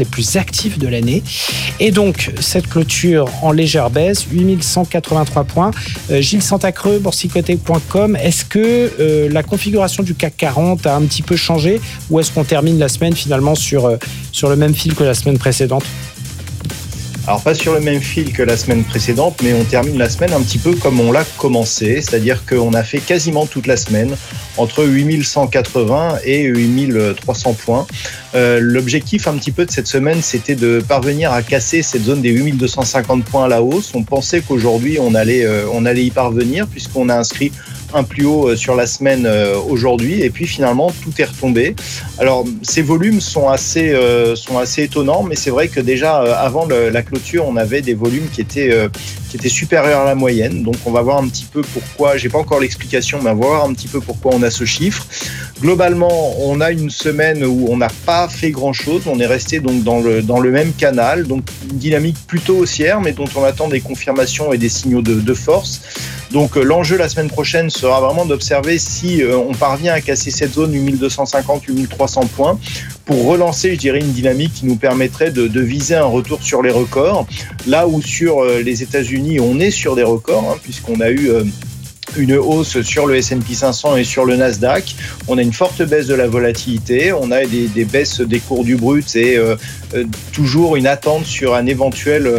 les plus actifs de l'année. Et donc, cette clôture en légère baisse, 8183 points. Gilles Santacreux, boursicoté.com, est-ce que la configuration du CAC 40 a un petit peu changé ou est-ce qu'on termine la semaine finalement sur le même fil que la semaine précédente ? Alors pas sur le même fil que la semaine précédente, mais on termine la semaine un petit peu comme on l'a commencé, c'est-à-dire qu'on a fait quasiment toute la semaine entre 8180 et 8300 points. L'objectif un petit peu de cette semaine, c'était de parvenir à casser cette zone des 8250 points à la hausse. On pensait qu'aujourd'hui on allait y parvenir puisqu'on a inscrit un plus haut sur la semaine aujourd'hui, et puis finalement tout est retombé. Alors ces volumes sont assez étonnants, mais c'est vrai que déjà avant la clôture, on avait des volumes qui étaient supérieurs à la moyenne. Donc on va voir un petit peu pourquoi. J'ai pas encore l'explication, mais on va voir un petit peu pourquoi on a ce chiffre. Globalement, on a une semaine où on n'a pas fait grand-chose. On est resté donc dans le même canal, donc une dynamique plutôt haussière, mais dont on attend des confirmations et des signaux de force. Donc l'enjeu la semaine prochaine sera vraiment d'observer si on parvient à casser cette zone 8250-8300 points pour relancer, je dirais, une dynamique qui nous permettrait de viser un retour sur les records. Là où sur les États-Unis, on est sur des records, puisqu'on a eu une hausse sur le S&P 500 et sur le Nasdaq. On a une forte baisse de la volatilité, on a des baisses des cours du brut et toujours une attente sur un éventuel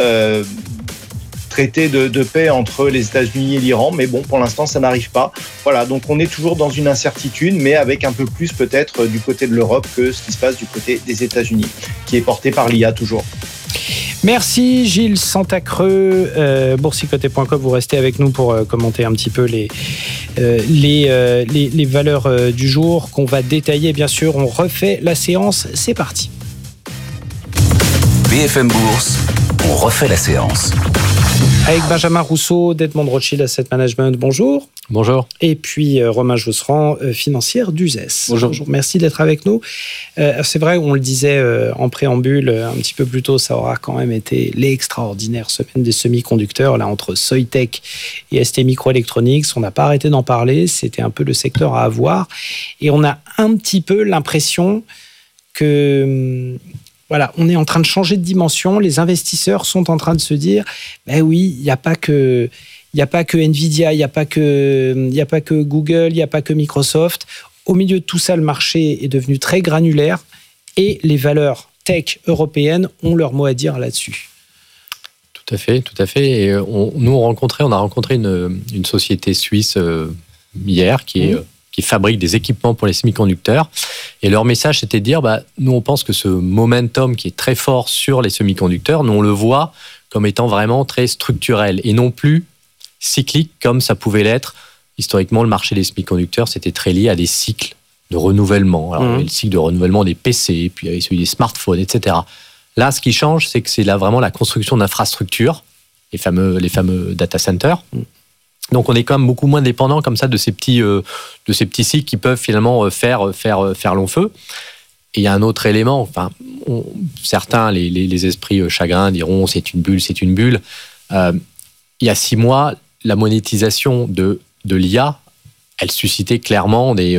traité de paix entre les États-Unis et l'Iran, mais bon, pour l'instant, ça n'arrive pas. Voilà, donc on est toujours dans une incertitude, mais avec un peu plus peut-être du côté de l'Europe que ce qui se passe du côté des États-Unis, qui est porté par l'IA toujours. Merci Gilles Santacreux, boursicoté.com. Vous restez avec nous pour commenter un petit peu les valeurs du jour qu'on va détailler. Bien sûr, on refait la séance. C'est parti. BFM Bourse, on refait la séance. Avec Benjamin Rousseau d'Edmond Rothschild Asset Management, bonjour. Bonjour. Et puis Romain Josserand, financière d'Uzès. Bonjour. Merci d'être avec nous. C'est vrai, on le disait en préambule un petit peu plus tôt, ça aura quand même été l'extraordinaire semaine des semi-conducteurs, là, entre Soitec et STMicroelectronics. On n'a pas arrêté d'en parler, c'était un peu le secteur à avoir. Et on a un petit peu l'impression que... Voilà, on est en train de changer de dimension. Les investisseurs sont en train de se dire, ben oui, il n'y a pas que Nvidia, il n'y a pas que Google, il n'y a pas que Microsoft. Au milieu de tout ça, le marché est devenu très granulaire et les valeurs tech européennes ont leur mot à dire là-dessus. Tout à fait. Et on a rencontré une société suisse hier qui fabrique des équipements pour les semi-conducteurs. Et leur message, c'était de dire, nous, on pense que ce momentum qui est très fort sur les semi-conducteurs, nous, on le voit comme étant vraiment très structurel et non plus cyclique comme ça pouvait l'être. Historiquement, le marché des semi-conducteurs, c'était très lié à des cycles de renouvellement. Alors, il y avait le cycle de renouvellement des PC, puis il y avait celui des smartphones, etc. Là, ce qui change, c'est que c'est là vraiment la construction d'infrastructures, les fameux data centers. Donc, on est quand même beaucoup moins dépendant comme ça de ces petits cycles qui peuvent finalement faire long feu. Et il y a un autre élément. Enfin, certains, les esprits chagrins diront c'est une bulle. Il y a 6 mois, la monétisation de l'IA, elle suscitait clairement des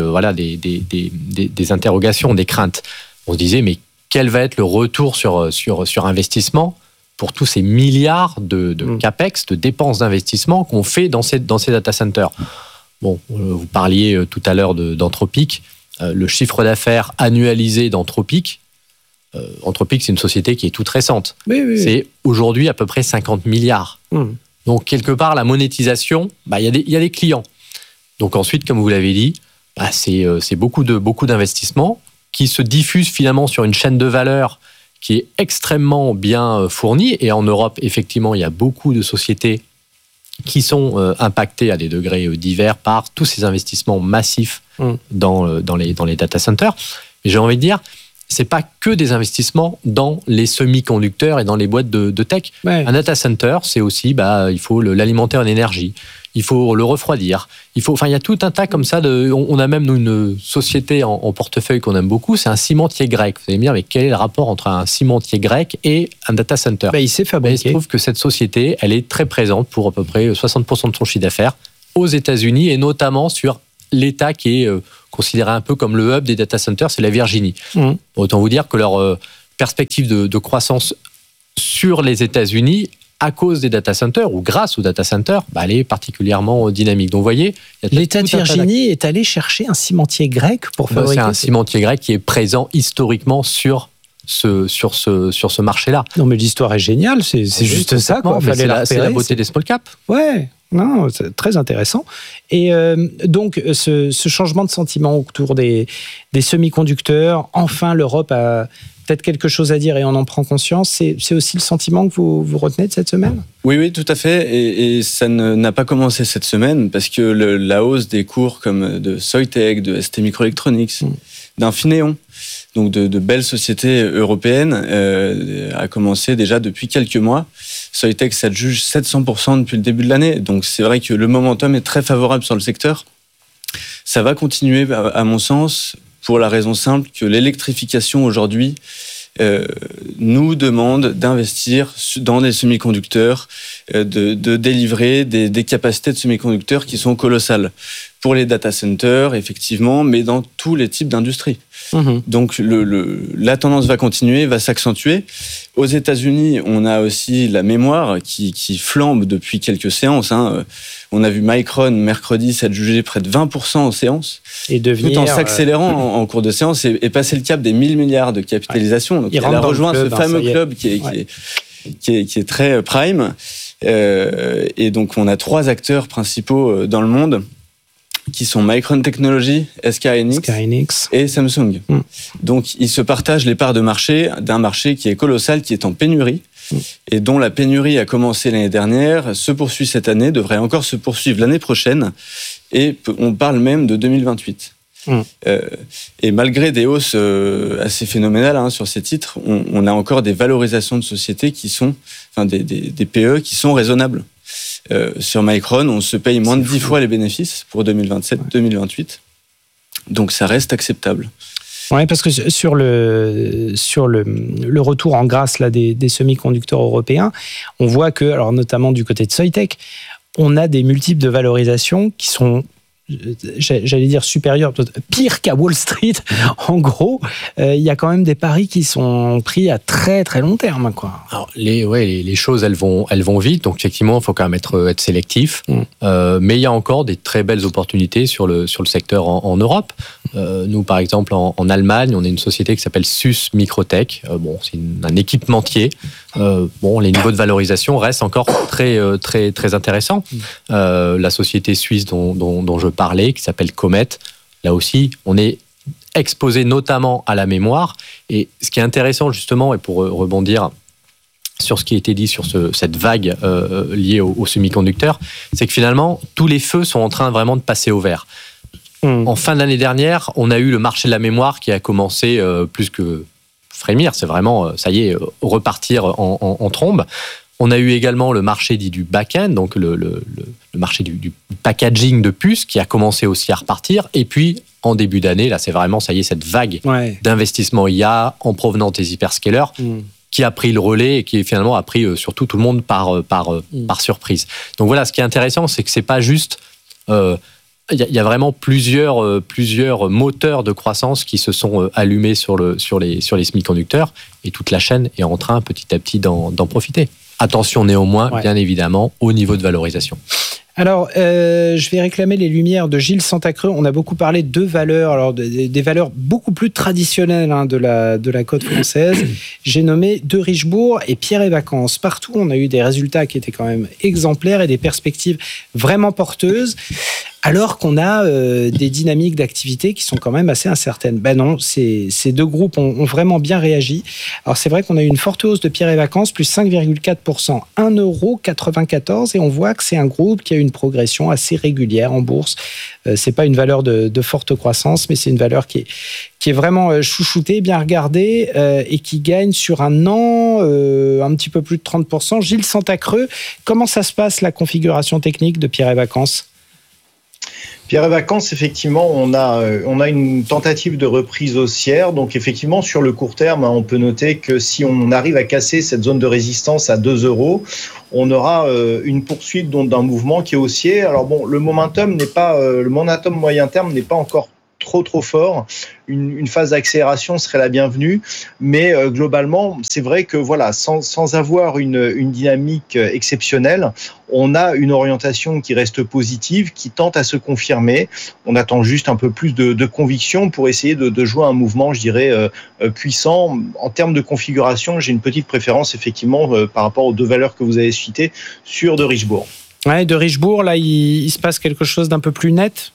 interrogations, des craintes. On se disait mais quel va être le retour sur investissement pour tous ces milliards de capex, de dépenses d'investissement qu'on fait dans ces data centers. Bon, vous parliez tout à l'heure d'Anthropic. Le chiffre d'affaires annualisé d'Anthropic, Anthropic, c'est une société qui est toute récente. Oui. C'est aujourd'hui à peu près 50 milliards. Donc, quelque part, la monétisation, il y a des clients. Donc ensuite, comme vous l'avez dit, c'est beaucoup d'investissements qui se diffusent finalement sur une chaîne de valeur qui est extrêmement bien fournie. Et en Europe, effectivement, il y a beaucoup de sociétés qui sont impactées à des degrés divers par tous ces investissements massifs dans les data centers. Mais j'ai envie de dire, c'est pas que des investissements dans les semi-conducteurs et dans les boîtes de tech. Ouais. Un data center, c'est aussi, il faut l'alimenter en énergie. Il faut le refroidir. Il y a tout un tas comme ça. On a même, nous, une société en portefeuille qu'on aime beaucoup, c'est un cimentier grec. Vous allez me dire, mais quel est le rapport entre un cimentier grec et un data center ? Il s'est fabriqué. Il se trouve que cette société, elle est très présente pour à peu près 60% de son chiffre d'affaires aux États-Unis et notamment sur l'État qui est considéré un peu comme le hub des data centers, c'est la Virginie. Autant vous dire que leur perspective de croissance sur les États-Unis à cause des data centers ou grâce aux data centers, elle est particulièrement dynamique. Donc, vous voyez, l'État de Virginie est allé chercher un cimentier grec pour fabriquer. C'est un cimentier grec qui est présent historiquement sur ce marché-là. Non, mais l'histoire est géniale, c'est juste ça, quoi. C'est la beauté des small caps. Ouais. Non, c'est très intéressant. Et donc, ce changement de sentiment autour des semi-conducteurs, enfin, l'Europe a peut-être quelque chose à dire et on en prend conscience. C'est aussi le sentiment que vous retenez de cette semaine ? Oui, tout à fait. Et ça n'a pas commencé cette semaine parce que la hausse des cours comme de Soitec, de STMicroelectronics, d'Infineon, donc de belles sociétés européennes, a commencé déjà depuis quelques mois. Soitec s'adjuge 700% depuis le début de l'année. Donc c'est vrai que le momentum est très favorable sur le secteur. Ça va continuer, à mon sens, pour la raison simple que l'électrification aujourd'hui nous demande d'investir dans des semi-conducteurs, de délivrer des capacités de semi-conducteurs qui sont colossales. Pour les data centers, effectivement, mais dans tous les types d'industries. Donc la tendance va continuer, va s'accentuer. Aux États-Unis, on a aussi la mémoire qui flambe depuis quelques séances. On a vu Micron mercredi s'adjuger près de 20% en séance, et tout en s'accélérant en cours de séance et passer le cap des 1000 milliards de capitalisation. Donc, il a rejoint ce fameux club qui est très prime. Et donc on a 3 acteurs principaux dans le monde, qui sont Micron Technology, SK Hynix et Samsung. Donc, ils se partagent les parts de marché d'un marché qui est colossal, qui est en pénurie, et dont la pénurie a commencé l'année dernière, se poursuit cette année, devrait encore se poursuivre l'année prochaine, et on parle même de 2028. Et malgré des hausses assez phénoménales sur ces titres, on a encore des valorisations de sociétés qui sont, des PE qui sont raisonnables. Sur Micron, on se paye moins de 10 fois les bénéfices pour 2027-2028. Donc ça reste acceptable. Oui, parce que sur le retour en grâce là, des semi-conducteurs européens, on voit que, alors notamment du côté de Soitec, on a des multiples de valorisation qui sont, j'allais dire supérieurs, pire qu'à Wall Street. En gros, il y a quand même des paris qui sont pris à très très long terme, quoi. Alors les choses elles vont vite, donc effectivement il faut quand même être sélectif. Mais il y a encore des très belles opportunités sur le secteur en Europe. Nous par exemple en Allemagne, on a une société qui s'appelle SUS Microtech. C'est un équipementier. Les niveaux de valorisation restent encore très très très intéressants. La société suisse dont je parlais, qui s'appelle Comet, là aussi on est exposé notamment à la mémoire. Et ce qui est intéressant justement, et pour rebondir sur ce qui a été dit sur cette vague liée aux semi-conducteurs, c'est que finalement tous les feux sont en train vraiment de passer au vert. En fin de l'année dernière, on a eu le marché de la mémoire qui a commencé plus que frémir, c'est vraiment, ça y est, repartir en trombe. On a eu également le marché dit du back-end, donc le marché du packaging de puces qui a commencé aussi à repartir. Et puis, en début d'année, là, c'est vraiment, ça y est, cette vague d'investissement IA en provenance des hyperscalers qui a pris le relais et qui finalement a pris surtout tout le monde par surprise. Donc voilà, ce qui est intéressant, c'est que c'est pas juste... Il y a vraiment plusieurs moteurs de croissance qui se sont allumés sur les semi-conducteurs et toute la chaîne est en train petit à petit d'en profiter. Attention néanmoins, bien évidemment, au niveau de valorisation. Alors, je vais réclamer les lumières de Gilles Santacreux. On a beaucoup parlé de valeurs, alors des valeurs beaucoup plus traditionnelles de la côte française. J'ai nommé De Richebourg et Pierre et Vacances. Partout, on a eu des résultats qui étaient quand même exemplaires et des perspectives vraiment porteuses. Alors qu'on a des dynamiques d'activité qui sont quand même assez incertaines. Ben non, ces deux groupes ont vraiment bien réagi. Alors c'est vrai qu'on a eu une forte hausse de Pierre et Vacances, plus 5,4%, 1,94 €. Et on voit que c'est un groupe qui a une progression assez régulière en bourse. C'est pas une valeur de forte croissance, mais c'est une valeur qui est vraiment chouchoutée, bien regardée et qui gagne sur un an un petit peu plus de 30%. Gilles Santacreux, comment ça se passe la configuration technique de Pierre et Vacances ? Pierre et Vacances, effectivement, on a une tentative de reprise haussière. Donc, effectivement, sur le court terme, on peut noter que si on arrive à casser cette zone de résistance à 2 €, on aura une poursuite d'un mouvement qui est haussier. Alors bon, le momentum moyen terme n'est pas encore trop fort. Une phase d'accélération serait la bienvenue, mais globalement, c'est vrai que voilà, sans avoir une dynamique exceptionnelle, on a une orientation qui reste positive, qui tente à se confirmer. On attend juste un peu plus de conviction pour essayer de jouer un mouvement, je dirais, puissant. En termes de configuration, j'ai une petite préférence effectivement par rapport aux deux valeurs que vous avez citées sur de Richebourg. Ouais, de Richebourg, là, il se passe quelque chose d'un peu plus net.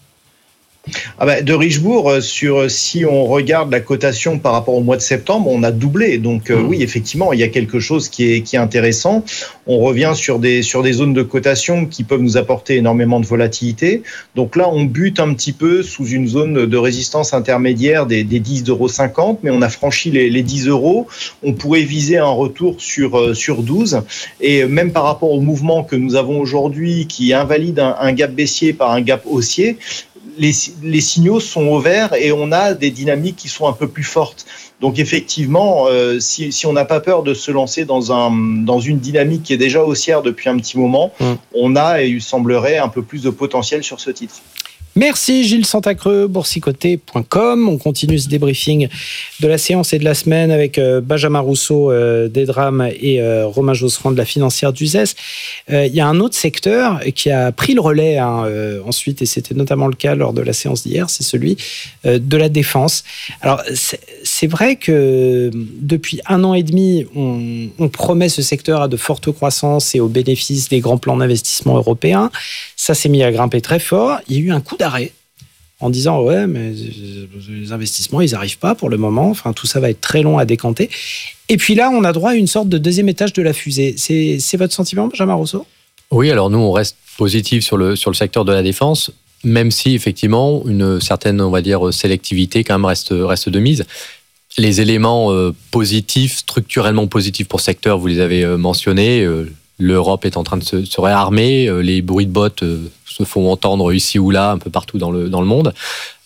De Richebourg, si on regarde la cotation par rapport au mois de septembre, on a doublé. Donc oui, effectivement, il y a quelque chose qui est intéressant. On revient sur des zones de cotation qui peuvent nous apporter énormément de volatilité. Donc là, on bute un petit peu sous une zone de résistance intermédiaire des 10,50 €, mais on a franchi les 10 €. On pourrait viser un retour sur 12. Et même par rapport au mouvement que nous avons aujourd'hui, qui invalide un gap baissier par un gap haussier, les signaux sont au vert et on a des dynamiques qui sont un peu plus fortes. Donc effectivement, si on n'a pas peur de se lancer dans une dynamique qui est déjà haussière depuis un petit moment, on a, et il semblerait, un peu plus de potentiel sur ce titre. Merci Gilles Santacreux, boursicoté.com. On continue ce débriefing de la séance et de la semaine avec Benjamin Rousseau d'Edram et Romain Josserand de la financière d'Uzès. Il y a un autre secteur qui a pris le relais ensuite, et c'était notamment le cas lors de la séance d'hier, c'est celui de la défense. Alors c'est vrai que depuis 1 an et demi, on promet ce secteur à de fortes croissances et au bénéfice des grands plans d'investissement européens. Ça s'est mis à grimper très fort. Il y a eu un coup d'arrêt en disant ouais, mais les investissements ils n'arrivent pas pour le moment. Enfin, tout ça va être très long à décanter. Et puis là, on a droit à une sorte de deuxième étage de la fusée. C'est votre sentiment, Benjamin Rousseau ? Oui, alors nous on reste positif sur le secteur de la défense, même si effectivement une certaine, on va dire, sélectivité quand même reste de mise. Les éléments positifs, structurellement positifs pour ce secteur, vous les avez mentionnés. L'Europe est en train de se réarmer, les bruits de bottes se font entendre ici ou là, un peu partout dans le monde.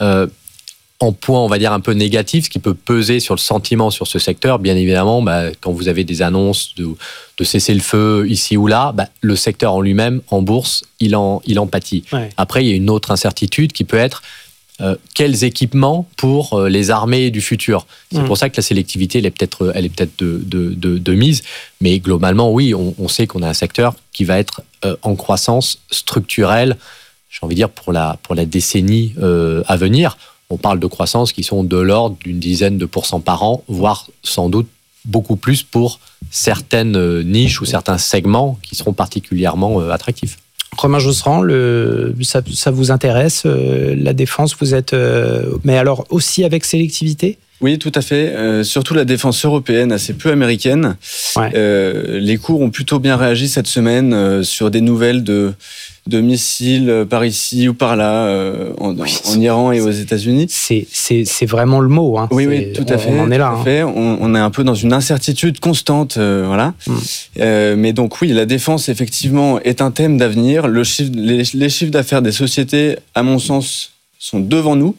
En point, on va dire, un peu négatif, ce qui peut peser sur le sentiment sur ce secteur, bien évidemment, quand vous avez des annonces de cessez-le-feu ici ou là, le secteur en lui-même, en bourse, il en pâtit. Ouais. Après, il y a une autre incertitude qui peut être quels équipements pour les armées du futur. C'est pour ça que la sélectivité, elle est peut-être de mise. Mais globalement, oui, on sait qu'on a un secteur qui va être en croissance structurelle, j'ai envie de dire, pour la décennie à venir. On parle de croissances qui sont de l'ordre d'une dizaine de % par an, voire sans doute beaucoup plus pour certaines niches ou certains segments qui seront particulièrement attractifs. Romain Josserand, ça vous intéresse, la défense, vous êtes... mais alors aussi avec sélectivité ? Oui, tout à fait. Surtout la défense européenne, assez peu américaine. Ouais. Les cours ont plutôt bien réagi cette semaine sur des nouvelles de missiles par ici ou par là, en Iran et aux États-Unis. C'est vraiment le mot. Hein. Oui, tout à fait. On en est là. Tout à fait. On est un peu dans une incertitude constante. Voilà. Mais donc oui, la défense, effectivement, est un thème d'avenir. Les chiffres d'affaires des sociétés, à mon sens, sont devant nous.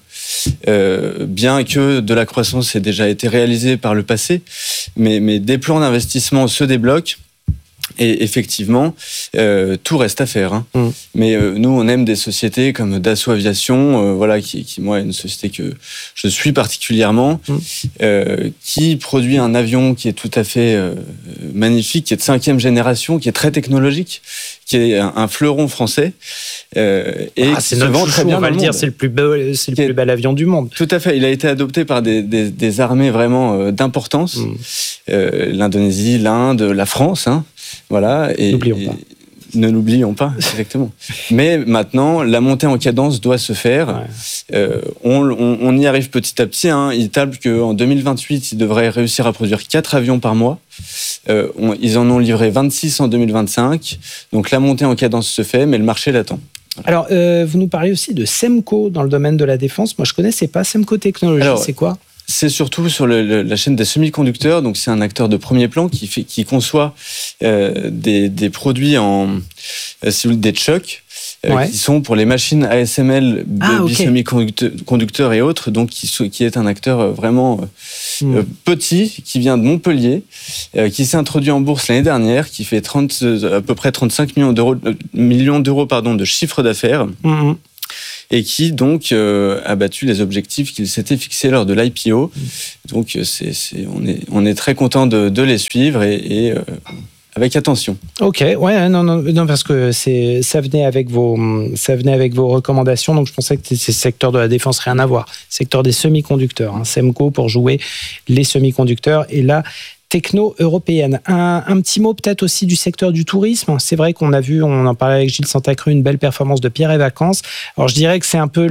Bien que de la croissance ait déjà été réalisée par le passé, mais des plans d'investissement se débloquent. Et effectivement, tout reste à faire. Hein. Mais nous, on aime des sociétés comme Dassault Aviation, qui moi, est une société que je suis particulièrement, qui produit un avion qui est tout à fait magnifique, qui est de 5e génération, qui est très technologique, qui est un fleuron français. Et c'est notre chouchou, très bien, on va le dire, c'est le plus bel avion du monde. Tout à fait, il a été adopté par des armées vraiment d'importance. L'Indonésie, l'Inde, la France, hein. Voilà. Ne l'oublions pas, exactement. Mais maintenant, la montée en cadence doit se faire. Ouais. On y arrive petit à petit. Hein. Ils tablent qu'en 2028, ils devraient réussir à produire 4 avions par mois. Ils en ont livré 26 en 2025. Donc la montée en cadence se fait, mais le marché l'attend. Alors, vous nous parlez aussi de Semco dans le domaine de la défense. Moi, je ne connaissais pas Semco Technologies. C'est quoi ? C'est surtout sur la chaîne des semi-conducteurs. Donc, c'est un acteur de premier plan qui conçoit des produits des chocs qui sont pour les machines ASML de semi-conducteurs et autres. Donc, qui est un acteur vraiment petit, qui vient de Montpellier, qui s'est introduit en bourse l'année dernière, qui fait à peu près 35 millions d'euros de chiffre d'affaires. et qui donc a battu les objectifs qu'il s'était fixés lors de l'IPO. Donc on est très content de les suivre et avec attention. Ok, ouais, non, parce que ça venait avec vos recommandations, donc je pensais que c'est secteur de la défense, rien à voir. Secteur des semi-conducteurs, Semco pour jouer les semi-conducteurs, et là, techno européenne. Un petit mot peut-être aussi du secteur du tourisme. C'est vrai qu'on a vu, on en parlait avec Gilles Santacru, une belle performance de Pierre et Vacances. Alors je dirais que c'est un peu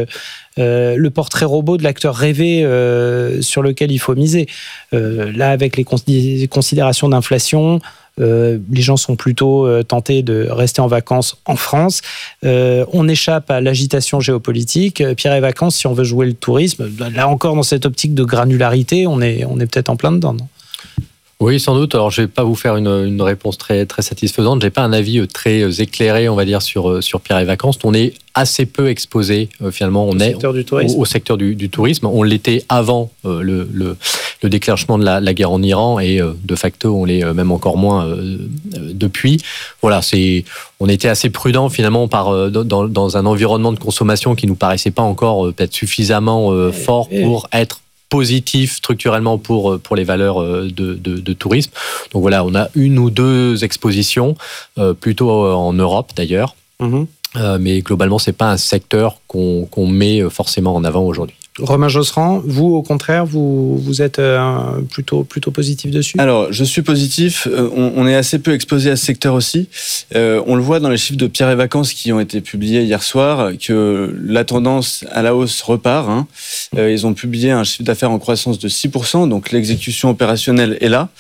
le portrait robot de l'acteur rêvé sur lequel il faut miser. Là, avec les considérations d'inflation, les gens sont plutôt tentés de rester en vacances en France. On échappe à l'agitation géopolitique. Pierre et Vacances, si on veut jouer le tourisme, là encore dans cette optique de granularité, on est peut-être en plein dedans, non ? Oui, sans doute. Alors, je ne vais pas vous faire une réponse très, très satisfaisante. Je n'ai pas un avis très éclairé, on va dire, sur Pierre et Vacances. On est assez peu exposé, finalement. On est au secteur du tourisme. On l'était avant le déclenchement de la guerre en Iran et de facto, on l'est même encore moins depuis. Voilà, on était assez prudent, finalement, dans un environnement de consommation qui ne nous paraissait pas encore peut-être suffisamment fort pour être positif structurellement pour les valeurs de tourisme. Donc voilà, on a une ou deux expositions, plutôt en Europe d'ailleurs, mais globalement, c'est pas un secteur qu'on met forcément en avant aujourd'hui. Romain Josserand, vous, au contraire, vous êtes plutôt positif dessus ? Alors, je suis positif. On est assez peu exposé à ce secteur aussi. On le voit dans les chiffres de Pierre et Vacances qui ont été publiés hier soir, que la tendance à la hausse repart. Ils ont publié un chiffre d'affaires en croissance de 6%, donc l'exécution opérationnelle est là.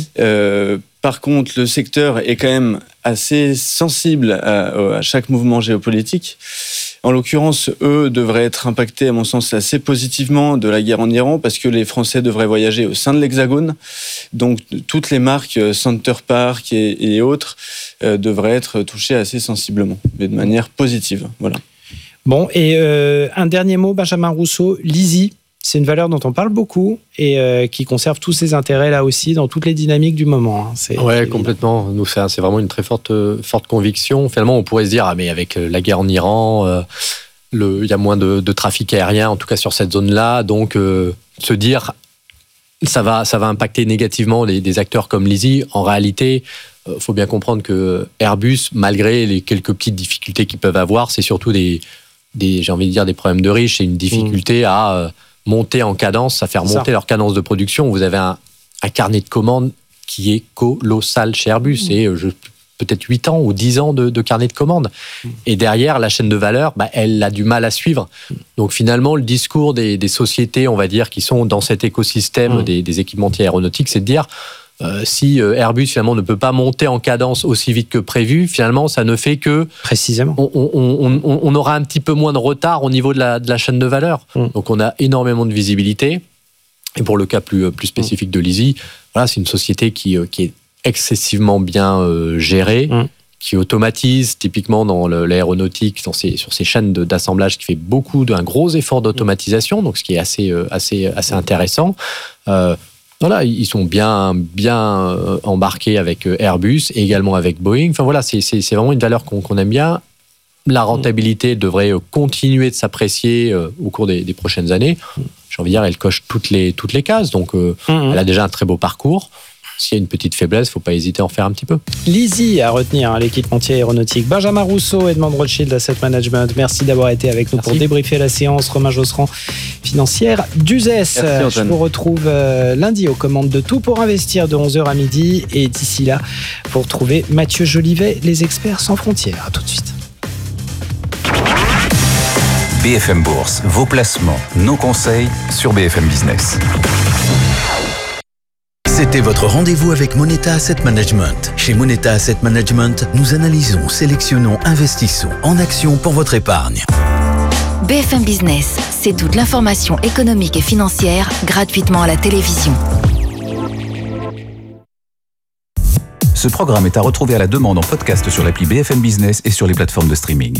Par contre, le secteur est quand même assez sensible à chaque mouvement géopolitique. En l'occurrence, eux devraient être impactés, à mon sens, assez positivement de la guerre en Iran, parce que les Français devraient voyager au sein de l'Hexagone. Donc, toutes les marques Center Park et autres devraient être touchées assez sensiblement, mais de manière positive. Voilà. Bon, et un dernier mot, Benjamin Rousseau, Lizzie. C'est une valeur dont on parle beaucoup et qui conserve tous ses intérêts là aussi dans toutes les dynamiques du moment. Oui, complètement. Nous, c'est vraiment une très forte conviction. Finalement, on pourrait se dire, mais avec la guerre en Iran, il y a moins de trafic aérien, en tout cas sur cette zone-là. Donc, se dire, ça va impacter négativement des acteurs comme Lizzie. En réalité, il faut bien comprendre que Airbus, malgré les quelques petites difficultés qu'ils peuvent avoir, c'est surtout j'ai envie de dire, des problèmes de riches. C'est une difficulté à monter en cadence, à faire monter leur cadence de production. Vous avez un carnet de commandes qui est colossal chez Airbus. Et peut-être 8 ans ou 10 ans de carnet de commandes. Et derrière, la chaîne de valeur, elle a du mal à suivre. Donc finalement, le discours des sociétés, on va dire, qui sont dans cet écosystème des équipementiers aéronautiques, c'est de dire, si Airbus finalement ne peut pas monter en cadence aussi vite que prévu, finalement ça ne fait que précisément on aura un petit peu moins de retard au niveau de la chaîne de valeur. Donc on a énormément de visibilité. Et pour le cas plus spécifique de Lizzie, voilà, c'est une société qui est excessivement bien gérée, qui automatise typiquement dans l'aéronautique, sur ses chaînes d'assemblage, qui fait un gros effort d'automatisation, donc ce qui est assez intéressant. Voilà, ils sont bien embarqués avec Airbus et également avec Boeing. Enfin voilà, c'est vraiment une valeur qu'on aime bien. La rentabilité devrait continuer de s'apprécier au cours des prochaines années. J'ai envie de dire, elle coche toutes les cases. Donc, elle a déjà un très beau parcours. S'il y a une petite faiblesse, il ne faut pas hésiter à en faire un petit peu. Lizzie à retenir, l'équipementier aéronautique. Benjamin Rousseau, Edmond Rothschild Asset Management. Merci d'avoir été avec nous pour débriefer la séance. Romain Josserand, financière d'USES. Je vous retrouve lundi aux commandes de Tout pour investir de 11h à midi. Et d'ici là, vous retrouvez Mathieu Jolivet, les experts sans frontières. À tout de suite. BFM Bourse, vos placements, nos conseils sur BFM Business. C'était votre rendez-vous avec Moneta Asset Management. Chez Moneta Asset Management, nous analysons, sélectionnons, investissons en actions pour votre épargne. BFM Business, c'est toute l'information économique et financière gratuitement à la télévision. Ce programme est à retrouver à la demande en podcast sur l'appli BFM Business et sur les plateformes de streaming.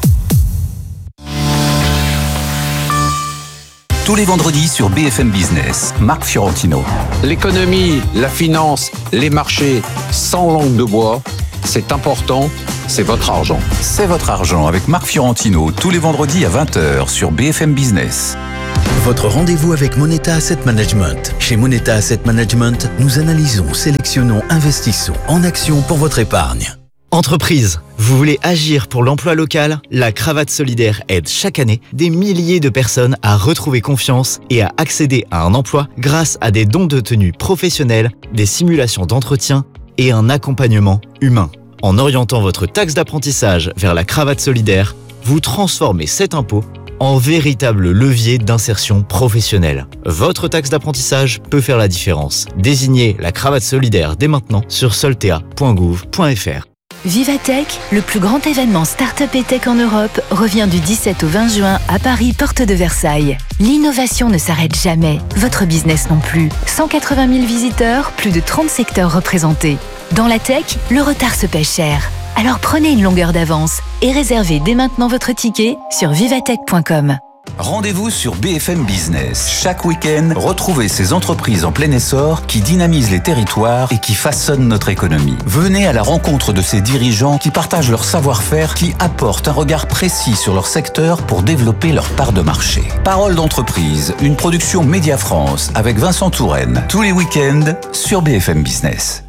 Tous les vendredis sur BFM Business, Marc Fiorentino. L'économie, la finance, les marchés, sans langue de bois, c'est important, c'est votre argent. C'est votre argent avec Marc Fiorentino tous les vendredis à 20h sur BFM Business. Votre rendez-vous avec Moneta Asset Management. Chez Moneta Asset Management, nous analysons, sélectionnons, investissons en action pour votre épargne. Entreprise, vous voulez agir pour l'emploi local ? La Cravate Solidaire aide chaque année des milliers de personnes à retrouver confiance et à accéder à un emploi grâce à des dons de tenue professionnels, des simulations d'entretien et un accompagnement humain. En orientant votre taxe d'apprentissage vers la Cravate Solidaire, vous transformez cet impôt en véritable levier d'insertion professionnelle. Votre taxe d'apprentissage peut faire la différence. Désignez la Cravate Solidaire dès maintenant sur soltea.gouv.fr. Vivatech, le plus grand événement start-up et tech en Europe, revient du 17 au 20 juin à Paris, porte de Versailles. L'innovation ne s'arrête jamais, votre business non plus. 180 000 visiteurs, plus de 30 secteurs représentés. Dans la tech, le retard se paie cher. Alors prenez une longueur d'avance et réservez dès maintenant votre ticket sur vivatech.com. Rendez-vous sur BFM Business. Chaque week-end, retrouvez ces entreprises en plein essor qui dynamisent les territoires et qui façonnent notre économie. Venez à la rencontre de ces dirigeants qui partagent leur savoir-faire, qui apportent un regard précis sur leur secteur pour développer leur part de marché. Parole d'entreprise, une production Média France avec Vincent Touraine. Tous les week-ends sur BFM Business.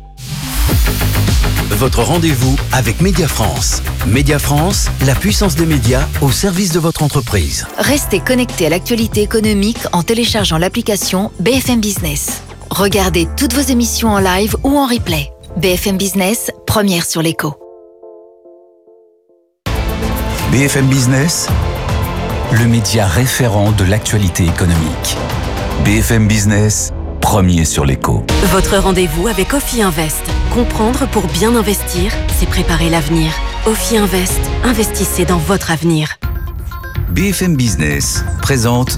Votre rendez-vous avec Média France. Média France, la puissance des médias au service de votre entreprise. Restez connecté à l'actualité économique en téléchargeant l'application BFM Business. Regardez toutes vos émissions en live ou en replay. BFM Business, première sur l'écho. BFM Business, le média référent de l'actualité économique. BFM Business, premier sur l'écho. Votre rendez-vous avec Ophi Invest. Comprendre pour bien investir, c'est préparer l'avenir. Ophi Invest, investissez dans votre avenir. BFM Business présente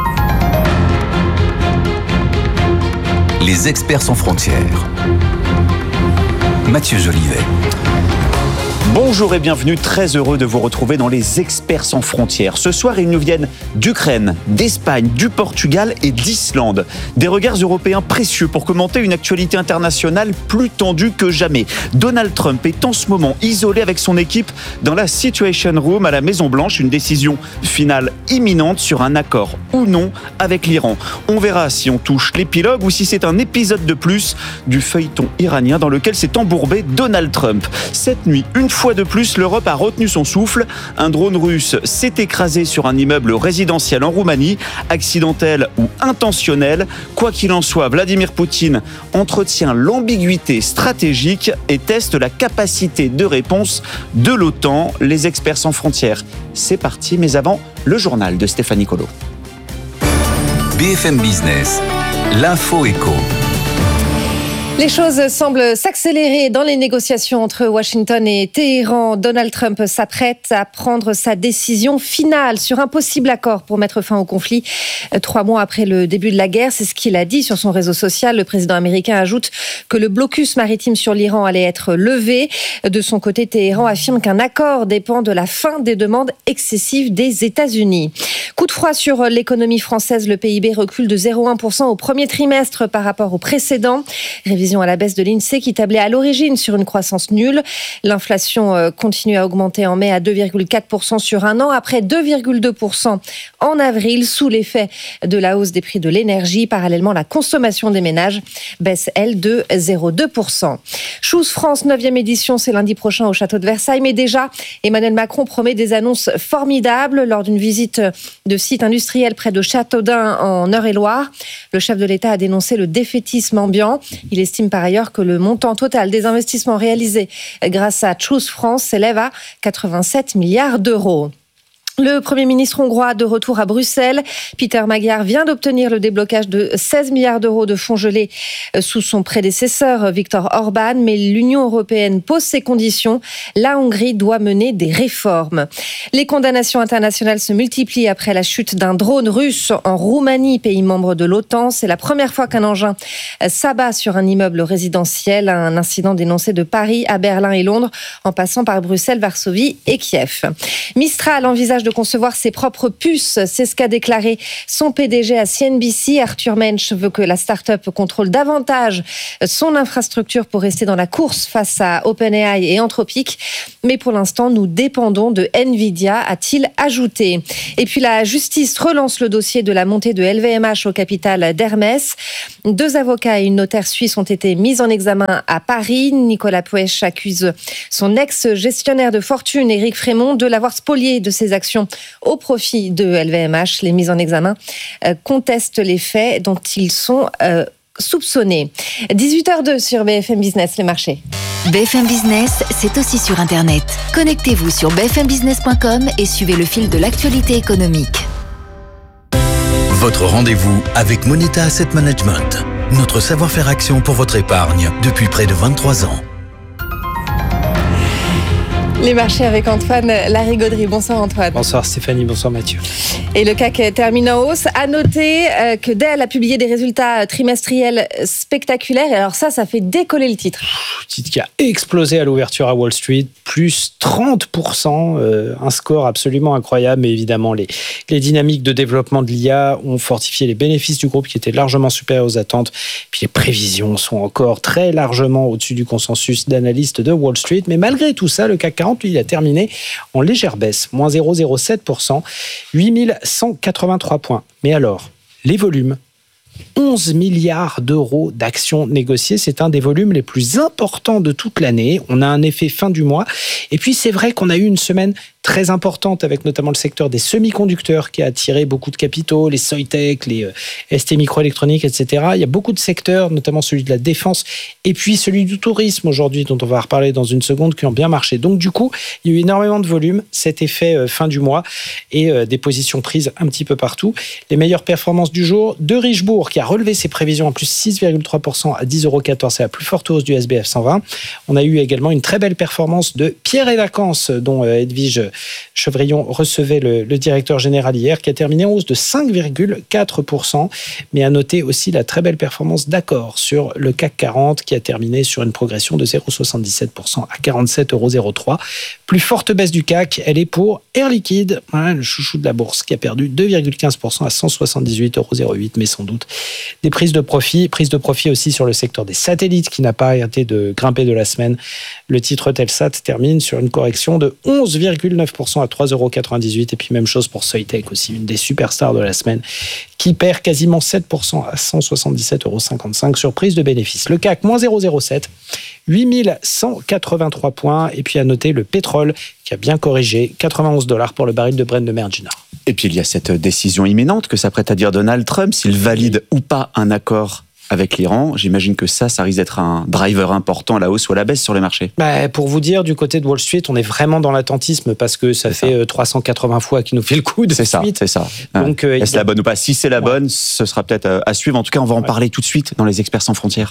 Les experts sans frontières. Mathieu Jolivet. Bonjour et bienvenue, très heureux de vous retrouver dans les Experts sans frontières. Ce soir, ils nous viennent d'Ukraine, d'Espagne, du Portugal et d'Islande. Des regards européens précieux pour commenter une actualité internationale plus tendue que jamais. Donald Trump est en ce moment isolé avec son équipe dans la Situation Room à la Maison-Blanche. Une décision finale imminente sur un accord ou non avec l'Iran. On verra si on touche l'épilogue ou si c'est un épisode de plus du feuilleton iranien dans lequel s'est embourbé Donald Trump. Cette nuit, une fois de plus, l'Europe a retenu son souffle. Un drone russe s'est écrasé sur un immeuble résidentiel en Roumanie, accidentel ou intentionnel. Quoi qu'il en soit, Vladimir Poutine entretient l'ambiguïté stratégique et teste la capacité de réponse de l'OTAN. Les experts sans frontières, c'est parti, mais avant, le journal de Stéphanie Colo. BFM Business, l'info éco. Les choses semblent s'accélérer dans les négociations entre Washington et Téhéran. Donald Trump s'apprête à prendre sa décision finale sur un possible accord pour mettre fin au conflit 3 mois après le début de la guerre. C'est ce qu'il a dit sur son réseau social. Le président américain ajoute que le blocus maritime sur l'Iran allait être levé. De son côté, Téhéran affirme qu'un accord dépend de la fin des demandes excessives des États-Unis. Coup de froid sur l'économie française. Le PIB recule de 0,1% au premier trimestre par rapport au précédent. Révision à la baisse de l'INSEE qui tablait à l'origine sur une croissance nulle. L'inflation continue à augmenter en mai à 2,4% sur un an, après 2,2% en avril, sous l'effet de la hausse des prix de l'énergie. Parallèlement, la consommation des ménages baisse, elle, de 0,2%. Choose France, 9e édition, c'est lundi prochain au château de Versailles. Mais déjà, Emmanuel Macron promet des annonces formidables lors d'une visite de site industriel près de Châteaudun en Eure-et-Loire. Le chef de l'État a dénoncé le défaitisme ambiant. Il estime par ailleurs que le montant total des investissements réalisés grâce à Choose France s'élève à 87 milliards d'euros. Le Premier ministre hongrois de retour à Bruxelles, Péter Magyar, vient d'obtenir le déblocage de 16 milliards d'euros de fonds gelés sous son prédécesseur Viktor Orban, mais l'Union européenne pose ses conditions. La Hongrie doit mener des réformes. Les condamnations internationales se multiplient après la chute d'un drone russe en Roumanie, pays membre de l'OTAN. C'est la première fois qu'un engin s'abat sur un immeuble résidentiel, un incident dénoncé de Paris à Berlin et Londres, en passant par Bruxelles, Varsovie et Kiev. Mistral envisage de de concevoir ses propres puces. C'est ce qu'a déclaré son PDG à CNBC. Arthur Mensch veut que la start-up contrôle davantage son infrastructure pour rester dans la course face à OpenAI et Anthropic. Mais pour l'instant, nous dépendons de Nvidia, a-t-il ajouté. Et puis la justice relance le dossier de la montée de LVMH au capital d'Hermès. 2 avocats et une notaire suisse ont été mis en examen à Paris. Nicolas Puech accuse son ex-gestionnaire de fortune, Éric Frémont, de l'avoir spolié de ses actions au profit de LVMH. Les mises en examen contestent les faits dont ils sont soupçonnés. 18h02 sur BFM Business, les marchés. BFM Business, c'est aussi sur Internet. Connectez-vous sur bfmbusiness.com et suivez le fil de l'actualité économique. Votre rendez-vous avec Moneta Asset Management. Notre savoir-faire action pour votre épargne depuis près de 23 ans. Les marchés avec Antoine Larigauderie. Bonsoir Antoine. Bonsoir Stéphanie, bonsoir Mathieu. Et le CAC termine en hausse. À noter que Dell a publié des résultats trimestriels spectaculaires. Et alors ça fait décoller le titre. Le titre qui a explosé à l'ouverture à Wall Street, plus 30%, un score absolument incroyable. Mais évidemment, les dynamiques de développement de l'IA ont fortifié les bénéfices du groupe qui étaient largement supérieurs aux attentes. Puis les prévisions sont encore très largement au-dessus du consensus d'analystes de Wall Street. Mais malgré tout ça, le CAC 40, lui, il a terminé en légère baisse, moins 0,07%, 8183 points. Mais alors, les volumes, 11 milliards d'euros d'actions négociées, c'est un des volumes les plus importants de toute l'année. On a un effet fin du mois. Et puis, c'est vrai qu'on a eu une semaine très importante avec notamment le secteur des semi-conducteurs qui a attiré beaucoup de capitaux, les Soitec, les ST Microélectronique, etc. Il y a beaucoup de secteurs, notamment celui de la défense et puis celui du tourisme aujourd'hui, dont on va reparler dans une seconde, qui ont bien marché. Donc du coup, il y a eu énormément de volume, cet effet fin du mois et des positions prises un petit peu partout. Les meilleures performances du jour, de Richebourg qui a relevé ses prévisions en plus 6,3% à 10,14 €, c'est la plus forte hausse du SBF 120. On a eu également une très belle performance de Pierre et Vacances, dont Edwige Chevrillon recevait le directeur général hier, qui a terminé en hausse de 5,4%. Mais à noter aussi la très belle performance d'Accor sur le CAC 40, qui a terminé sur une progression de 0,77% à 47,03 €. Plus forte baisse du CAC, elle est pour Air Liquide, le chouchou de la bourse, qui a perdu 2,15% à 178,08 €, mais sans doute des prises de profit aussi sur le secteur des satellites, qui n'a pas arrêté de grimper de la semaine. Le titre Telsat termine sur une correction de 11,9% à 3,98 €. Et puis même chose pour Soitec aussi, une des superstars de la semaine, qui perd quasiment 7% à 177,55 €, sur prise de bénéfices. Le CAC, moins 0,07, 8183 points. Et puis à noter le pétrole, qui a bien corrigé, 91 $ pour le baril de Brent de mer du Nord. Et puis il y a cette décision imminente que s'apprête à dire Donald Trump, s'il valide ou pas un accord avec l'Iran. J'imagine que ça risque d'être un driver important à la hausse ou à la baisse sur les marchés. Pour vous dire, du côté de Wall Street, on est vraiment dans l'attentisme parce que ça fait 380 fois qu'il nous fait le coup de suite. C'est ça. Donc, est-ce la bonne ou pas? Si c'est la bonne, ce sera peut-être à suivre. En tout cas, on va en parler tout de suite dans les Experts sans frontières.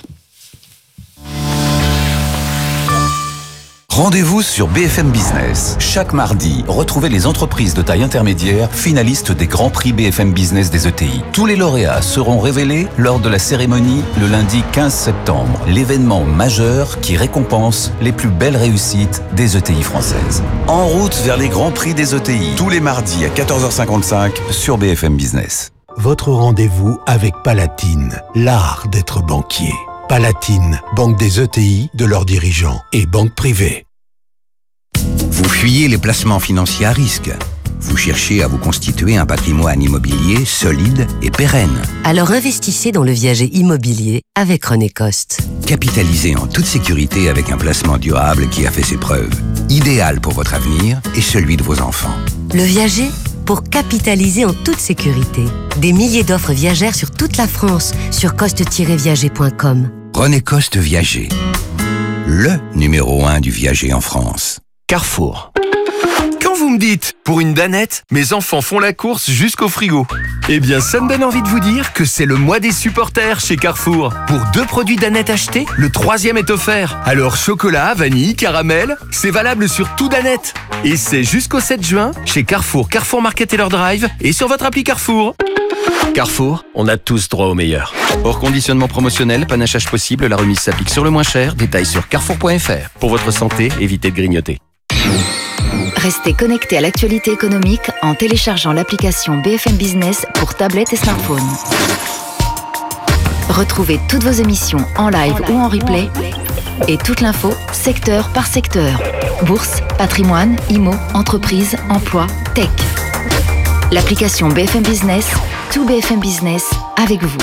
Rendez-vous sur BFM Business. Chaque mardi, retrouvez les entreprises de taille intermédiaire finalistes des Grands Prix BFM Business des ETI. Tous les lauréats seront révélés lors de la cérémonie le lundi 15 septembre. L'événement majeur qui récompense les plus belles réussites des ETI françaises. En route vers les Grands Prix des ETI. Tous les mardis à 14h55 sur BFM Business. Votre rendez-vous avec Palatine, l'art d'être banquier. Palatine, banque des ETI, de leurs dirigeants et banque privée. Vous fuyez les placements financiers à risque. Vous cherchez à vous constituer un patrimoine immobilier solide et pérenne. Alors investissez dans le viager immobilier avec René Coste. Capitalisez en toute sécurité avec un placement durable qui a fait ses preuves. Idéal pour votre avenir et celui de vos enfants. Le viager, pour capitaliser en toute sécurité. Des milliers d'offres viagères sur toute la France sur coste-viager.com. René Coste Viager. Le numéro 1 du viager en France. Carrefour. Quand vous me dites « pour une danette, mes enfants font la course jusqu'au frigo », eh bien ça me donne envie de vous dire que c'est le mois des supporters chez Carrefour. Pour 2 produits Danette achetés, le 3e est offert. Alors chocolat, vanille, caramel, c'est valable sur tout Danette. Et c'est jusqu'au 7 juin chez Carrefour, Carrefour Market et leur drive et sur votre appli Carrefour. Carrefour, on a tous droit au meilleur. Hors conditionnement promotionnel, panachage possible, la remise s'applique sur le moins cher. Détails sur carrefour.fr. Pour votre santé, évitez de grignoter. Restez connectés à l'actualité économique en téléchargeant l'application BFM Business pour tablette et smartphone. Retrouvez toutes vos émissions en live ou en replay et toute l'info secteur par secteur. Bourse, patrimoine, IMO, entreprise, emploi, tech. L'application BFM Business, tout BFM Business avec vous.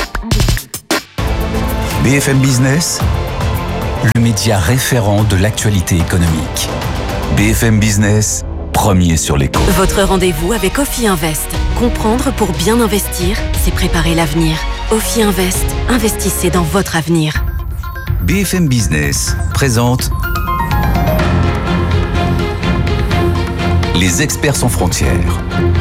BFM Business, le média référent de l'actualité économique. BFM Business, premier sur l'écho. Votre rendez-vous avec Ophi Invest. Comprendre pour bien investir, c'est préparer l'avenir. Ophi Invest, investissez dans votre avenir. BFM Business présente Les experts sans frontières.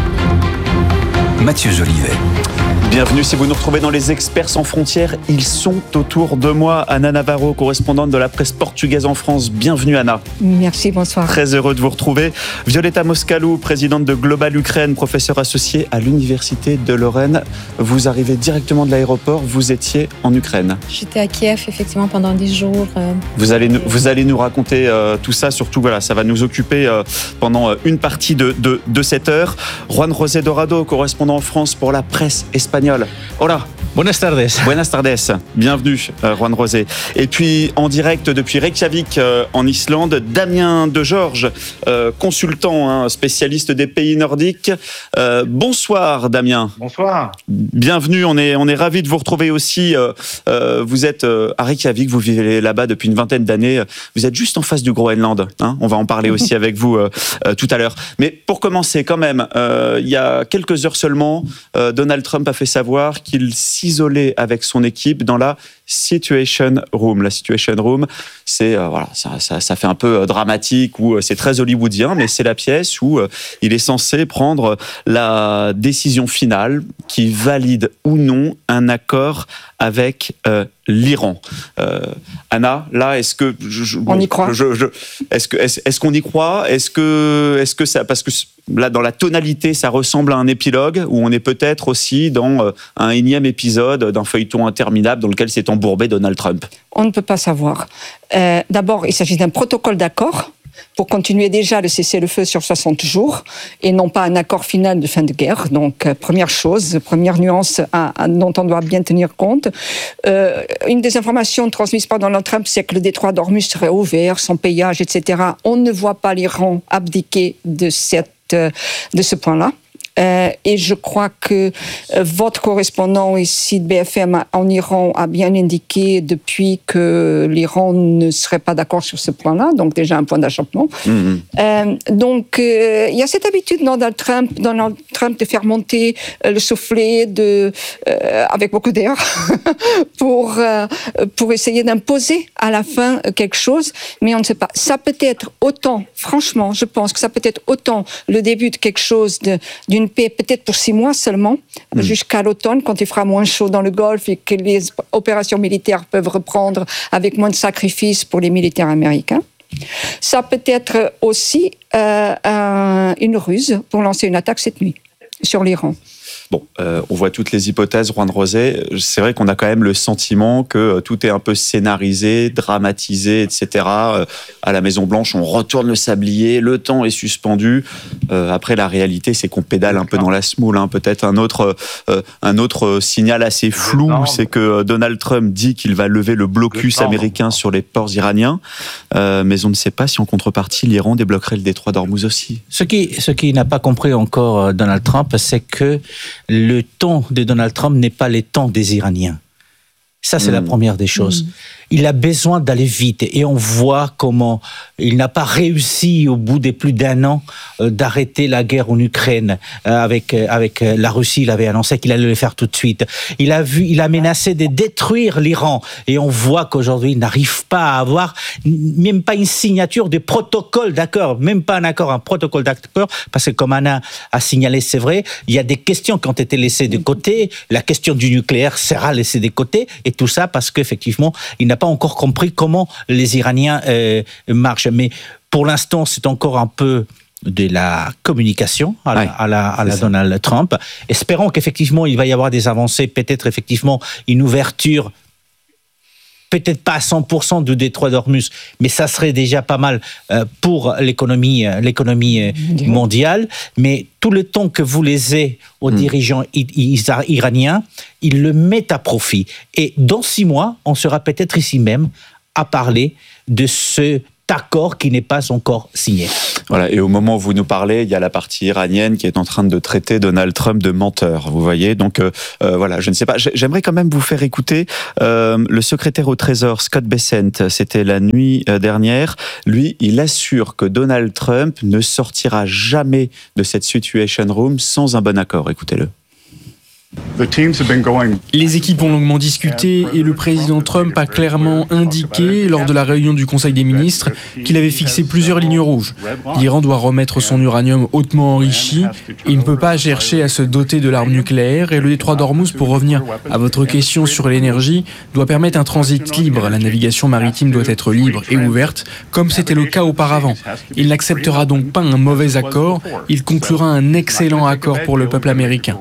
Mathieu Jolivet. Bienvenue si vous nous retrouvez dans les experts sans frontières. Ils sont autour de moi. Anna Navarro, correspondante de la presse portugaise en France. Bienvenue Anna. Merci, bonsoir. Très heureux de vous retrouver. Violeta Moscalou, présidente de Global Ukraine, professeure associée à l'Université de Lorraine. Vous arrivez directement de l'aéroport, vous étiez en Ukraine. J'étais à Kiev effectivement pendant 10 jours. Vous allez nous raconter tout ça, surtout voilà, ça va nous occuper pendant une partie de cette heure. Juan José Dorado, correspondant en France pour la presse espagnole. Hola. Buenas tardes. Buenas tardes. Bienvenue, Juan José. Et puis, en direct depuis Reykjavik, en Islande, Damien Degeorge, consultant, spécialiste des pays nordiques. Bonsoir, Damien. Bonsoir. Bienvenue, on est ravis de vous retrouver aussi. Vous êtes à Reykjavik, vous vivez là-bas depuis une vingtaine d'années. Vous êtes juste en face du Groenland. On va en parler aussi avec vous tout à l'heure. Mais pour commencer, quand même, il y a quelques heures seulement, Donald Trump a fait savoir qu'il s'isolait avec son équipe dans la Situation Room. La Situation Room, c'est voilà, ça fait un peu dramatique ou c'est très hollywoodien, mais c'est la pièce où il est censé prendre la décision finale qui valide ou non un accord avec l'Iran. Anna, là, est-ce que on y croit? Est-ce qu'on y croit? Est-ce que ça, parce que là, dans la tonalité, ça ressemble à un épilogue où on est peut-être aussi dans un énième épisode d'un feuilleton interminable dans lequel s'est embourbé Donald Trump? On ne peut pas savoir. D'abord, il s'agit d'un protocole d'accord pour continuer déjà le cessez-le-feu sur 60 jours et non pas un accord final de fin de guerre. Donc, première chose, première nuance dont on doit bien tenir compte. Une des informations transmises par Donald Trump, c'est que le détroit d'Ormuz serait ouvert, sans payage, etc. On ne voit pas l'Iran abdiquer de ce point-là. Et je crois que votre correspondant ici de BFM en Iran a bien indiqué depuis que l'Iran ne serait pas d'accord sur ce point-là, donc déjà un point d'achoppement. Donc il y a cette habitude de Donald Trump de faire monter le soufflet avec beaucoup d'air pour essayer d'imposer à la fin quelque chose, mais on ne sait pas. Ça peut être autant, franchement, je pense que ça peut être autant le début de quelque chose d'une paix peut-être pour 6 mois seulement, jusqu'à l'automne, quand il fera moins chaud dans le Golfe et que les opérations militaires peuvent reprendre avec moins de sacrifices pour les militaires américains. Ça peut être aussi une ruse pour lancer une attaque cette nuit sur l'Iran. Bon, on voit toutes les hypothèses, Juan José. C'est vrai qu'on a quand même le sentiment que tout est un peu scénarisé, dramatisé, etc. À la Maison-Blanche, on retourne le sablier, le temps est suspendu. Après, la réalité, c'est qu'on pédale un peu dans la semoule. Peut-être un autre signal assez flou, c'est que Donald Trump dit qu'il va lever le blocus américain sur les ports iraniens. Mais on ne sait pas si en contrepartie, l'Iran débloquerait le détroit d'Ormuz aussi. Ce qui n'a pas compris encore Donald Trump, c'est que le temps de Donald Trump n'est pas le temps des Iraniens. Ça, c'est la première des choses. Il a besoin d'aller vite et on voit comment il n'a pas réussi au bout de plus d'1 an d'arrêter la guerre en Ukraine avec la Russie. Il avait annoncé qu'il allait le faire tout de suite. Il a menacé de détruire l'Iran et on voit qu'aujourd'hui il n'arrive pas à avoir même pas une signature de protocole d'accord, même pas un accord, un protocole d'accord, parce que comme Anna a signalé, c'est vrai, il y a des questions qui ont été laissées de côté. La question du nucléaire sera laissée de côté et tout ça parce qu'effectivement il n'a pas encore compris comment les Iraniens marchent. Mais pour l'instant, c'est encore un peu de la communication à la Donald Trump. Espérons qu'effectivement, il va y avoir des avancées, peut-être effectivement une ouverture peut-être pas à 100% du détroit d'Ormuz, mais ça serait déjà pas mal pour l'économie mondiale. Mais tout le temps que vous laissez aux dirigeants iraniens, ils le mettent à profit. Et dans 6 mois, on sera peut-être ici même à parler de cet accord qui n'est pas encore signé. Voilà, et au moment où vous nous parlez, il y a la partie iranienne qui est en train de traiter Donald Trump de menteur, vous voyez. Donc voilà, je ne sais pas. J'aimerais quand même vous faire écouter le secrétaire au Trésor, Scott Bessent, c'était la nuit dernière. Lui, il assure que Donald Trump ne sortira jamais de cette Situation Room sans un bon accord. Écoutez-le. Les équipes ont longuement discuté et le président Trump a clairement indiqué lors de la réunion du Conseil des ministres qu'il avait fixé plusieurs lignes rouges. L'Iran doit remettre son uranium hautement enrichi. Il ne peut pas chercher à se doter de l'arme nucléaire et le détroit d'Ormuz, pour revenir à votre question sur l'énergie, doit permettre un transit libre. La navigation maritime doit être libre et ouverte, comme c'était le cas auparavant. Il n'acceptera donc pas un mauvais accord, il conclura un excellent accord pour le peuple américain.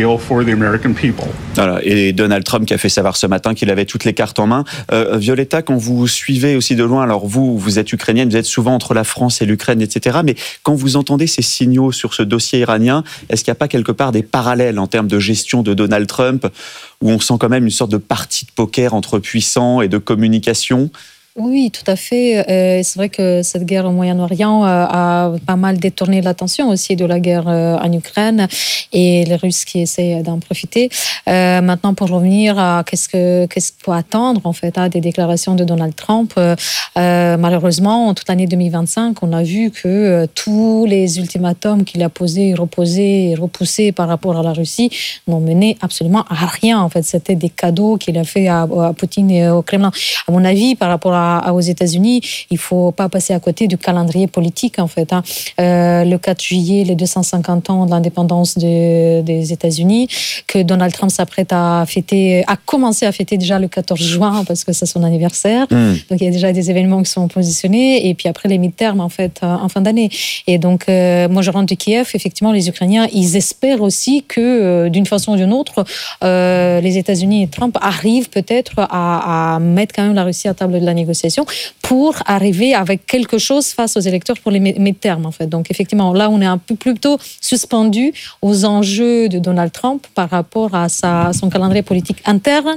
Voilà, et Donald Trump qui a fait savoir ce matin qu'il avait toutes les cartes en main. Violetta, quand vous suivez aussi de loin, alors vous êtes ukrainienne, vous êtes souvent entre la France et l'Ukraine, etc. Mais quand vous entendez ces signaux sur ce dossier iranien, est-ce qu'il n'y a pas quelque part des parallèles en termes de gestion de Donald Trump, où on sent quand même une sorte de partie de poker entre puissants et de communication ? Oui, tout à fait. C'est vrai que cette guerre au Moyen-Orient a pas mal détourné l'attention aussi de la guerre en Ukraine et les Russes qui essaient d'en profiter. Maintenant, pour revenir à qu'est-ce qu'il faut attendre en fait des déclarations de Donald Trump, malheureusement, toute l'année 2025, on a vu que tous les ultimatums qu'il a posés, reposés et repoussés par rapport à la Russie n'ont mené absolument à rien. En fait, c'était des cadeaux qu'il a fait à Poutine et au Kremlin. À mon avis, par rapport aux États-Unis, il ne faut pas passer à côté du calendrier politique, en fait. Le 4 juillet, les 250 ans de l'indépendance des États-Unis, que Donald Trump s'apprête à fêter, a commencé à fêter déjà le 14 juin, parce que c'est son anniversaire. Donc, il y a déjà des événements qui sont positionnés. Et puis après, les midterms, en fait, en fin d'année. Et donc, moi, je rentre de Kiev. Effectivement, les Ukrainiens, ils espèrent aussi que, d'une façon ou d'une autre, les États-Unis et Trump arrivent peut-être à mettre quand même la Russie à table de la négociation pour arriver avec quelque chose face aux électeurs pour les midterms, en fait. Donc, effectivement, là, on est un peu plutôt suspendu aux enjeux de Donald Trump par rapport à son calendrier politique interne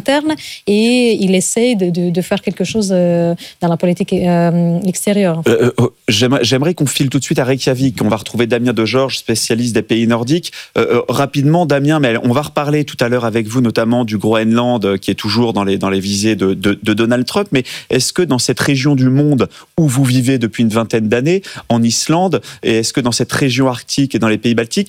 et il essaie de faire quelque chose dans la politique extérieure. En fait. J'aimerais qu'on file tout de suite à Reykjavik. On va retrouver Damien Degeorges, spécialiste des pays nordiques. Rapidement, Damien, mais on va reparler tout à l'heure avec vous, notamment du Groenland, qui est toujours dans les visées de Donald Trump. Mais est-ce que dans cette région du monde où vous vivez depuis une vingtaine d'années, en Islande, et est-ce que dans cette région arctique et dans les pays baltiques,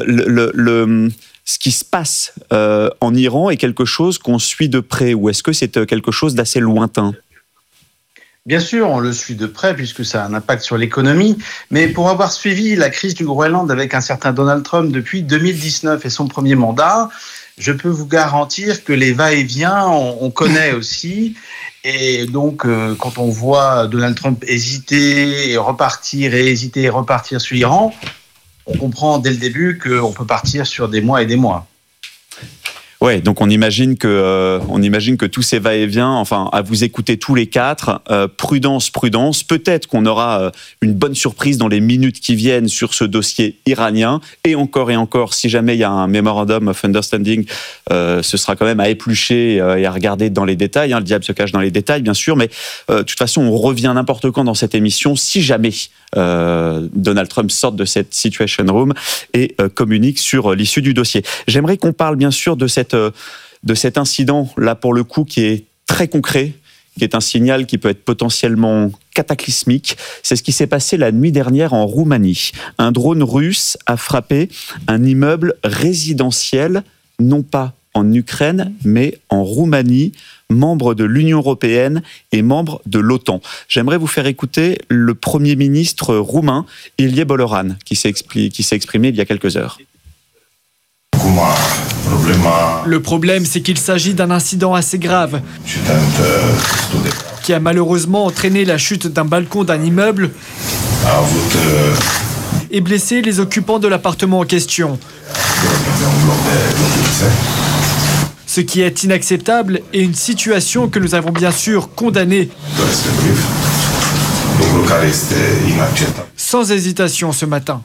ce qui se passe en Iran est quelque chose qu'on suit de près, ou est-ce que c'est quelque chose d'assez lointain ? Bien sûr, on le suit de près puisque ça a un impact sur l'économie, mais pour avoir suivi la crise du Groenland avec un certain Donald Trump depuis 2019 et son premier mandat, je peux vous garantir que les va-et-vient, on connaît aussi. Et donc, quand on voit Donald Trump hésiter et repartir et hésiter et repartir sur l'Iran, on comprend dès le début qu'on peut partir sur des mois et des mois. Ouais, donc on imagine que tous ces va-et-vient, enfin, à vous écouter tous les quatre, prudence. Peut-être qu'on aura une bonne surprise dans les minutes qui viennent sur ce dossier iranien. Et encore, si jamais il y a un memorandum of understanding, ce sera quand même à éplucher et à regarder dans les détails. Le diable se cache dans les détails, bien sûr. Mais de toute façon, on revient n'importe quand dans cette émission si jamais Donald Trump sort de cette Situation Room et communique sur l'issue du dossier. J'aimerais qu'on parle bien sûr de cet incident, là pour le coup, qui est très concret, qui est un signal qui peut être potentiellement cataclysmique. C'est ce qui s'est passé la nuit dernière en Roumanie. Un drone russe a frappé un immeuble résidentiel, non pas en Ukraine, mais en Roumanie, membre de l'Union européenne et membre de l'OTAN. J'aimerais vous faire écouter le Premier ministre roumain, Ilie Boloran, qui s'est exprimé il y a quelques heures. Le problème, c'est qu'il s'agit d'un incident assez grave qui a malheureusement entraîné la chute d'un balcon d'un immeuble et blessé les occupants de l'appartement en question. ce qui est inacceptable et une situation que nous avons bien sûr condamnée sans hésitation ce matin.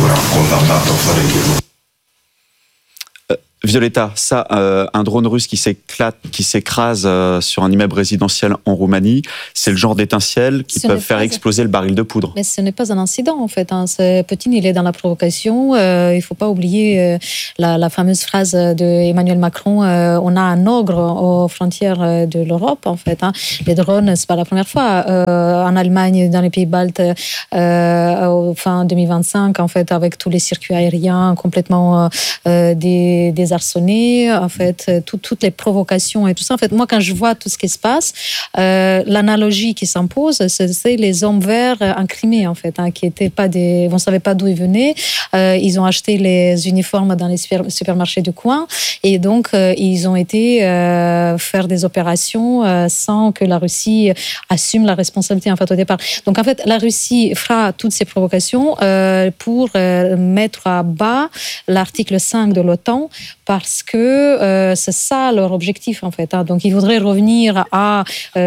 Violetta, ça, un drone russe qui s'écrase sur un immeuble résidentiel en Roumanie, c'est le genre d'étincelles qui peuvent faire exploser le baril de poudre. Mais ce n'est pas un incident, en fait. Poutine, il est dans la provocation. Il ne faut pas oublier la fameuse phrase d'Emmanuel Macron, on a un ogre aux frontières de l'Europe, en fait. Les drones, ce n'est pas la première fois. En Allemagne, dans les pays baltes, fin 2025, en fait, avec tous les circuits aériens complètement désarçonnés, en fait, toutes les provocations et tout ça. En fait, moi, quand je vois tout ce qui se passe, l'analogie qui s'impose, c'est les hommes verts en Crimée, en fait, qui étaient pas on ne savait pas d'où ils venaient. Ils ont acheté les uniformes dans les supermarchés du coin et donc ils ont été faire des opérations sans que la Russie assume la responsabilité, en fait, au départ. Donc, en fait, la Russie fera toutes ces provocations pour mettre à bas l'article 5 de l'OTAN, parce que c'est ça leur objectif, en fait. Donc, ils voudraient revenir à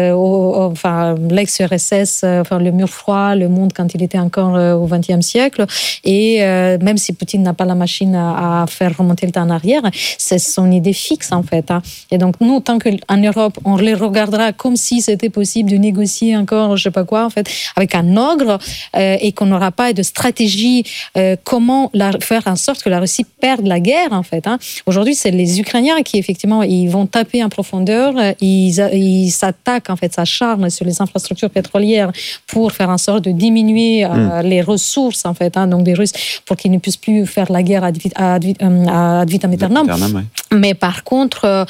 l'ex-URSS, le mur froid, le monde quand il était encore au XXe siècle. Et même si Poutine n'a pas la machine à faire remonter le temps en arrière, c'est son idée fixe, en fait. Et donc, nous, tant qu'en Europe, on les regardera comme si c'était possible de négocier encore, je sais pas quoi, en fait, avec un ogre, et qu'on n'aura pas de stratégie comment faire en sorte que la Russie perde la guerre, en fait. Aujourd'hui, c'est les Ukrainiens qui, effectivement, ils vont taper en profondeur, ils s'attaquent, en fait, s'acharnent sur les infrastructures pétrolières pour faire en sorte de diminuer les ressources, en fait, donc des Russes, pour qu'ils ne puissent plus faire la guerre ad vitam aeternam. Mais par contre,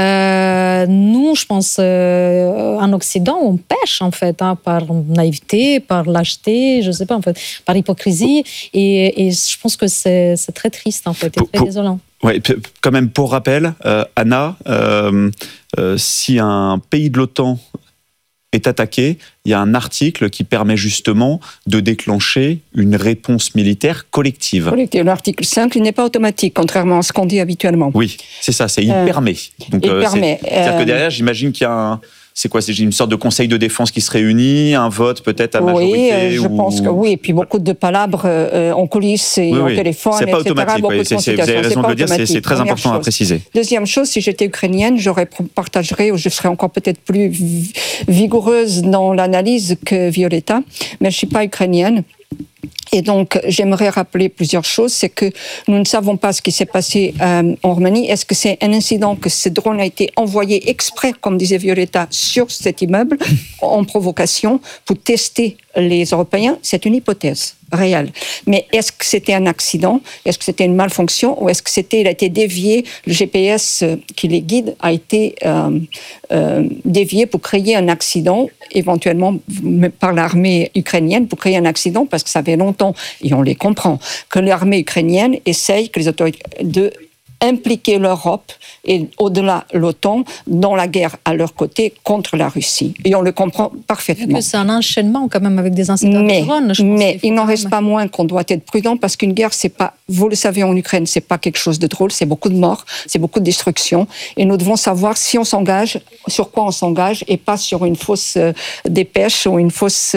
nous, je pense, en Occident, on pêche, en fait, par naïveté, par lâcheté, je sais pas, en fait, par hypocrisie, et je pense que c'est très triste, en fait, et très désolant. Ouais, quand même, pour rappel, Anna, si un pays de l'OTAN est attaqué, il y a un article qui permet justement de déclencher une réponse militaire collective. L'article 5 n'est pas automatique, contrairement à ce qu'on dit habituellement. Oui, c'est ça, il permet. Donc, c'est-à-dire que derrière, j'imagine qu'il y a c'est quoi? C'est une sorte de conseil de défense qui se réunit, un vote peut-être à majorité? Oui, je pense que oui. Et puis beaucoup de palabres en coulisses et au téléphone, c'est pas etc. automatique. Vous avez raison de le dire, c'est très important à préciser. Deuxième chose, si j'étais ukrainienne, je serais encore peut-être plus vigoureuse dans l'analyse que Violetta, mais je suis pas ukrainienne. Et donc, j'aimerais rappeler plusieurs choses. C'est que nous ne savons pas ce qui s'est passé en Roumanie. Est-ce que c'est un incident que ce drone a été envoyé exprès, comme disait Violetta, sur cet immeuble, en provocation, pour tester les Européens? C'est une hypothèse réelle. Mais est-ce que c'était un accident? Est-ce que c'était une malfonction? Ou est-ce que il a été dévié? Le GPS qui les guide a été dévié pour créer un accident, éventuellement par l'armée ukrainienne, pour créer un accident, parce que ça fait longtemps, et on les comprend, que l'armée ukrainienne essaye, que les autorités de impliquer l'Europe et au-delà l'OTAN dans la guerre à leur côté contre la Russie. Et on le comprend parfaitement. C'est un enchaînement quand même avec des incidents de drone. Mais il n'en reste pas moins qu'on doit être prudent parce qu'une guerre, c'est pas, vous le savez en Ukraine, c'est pas quelque chose de drôle, c'est beaucoup de morts, c'est beaucoup de destruction. Et nous devons savoir si on s'engage, sur quoi on s'engage et pas sur une fausse dépêche ou une fausse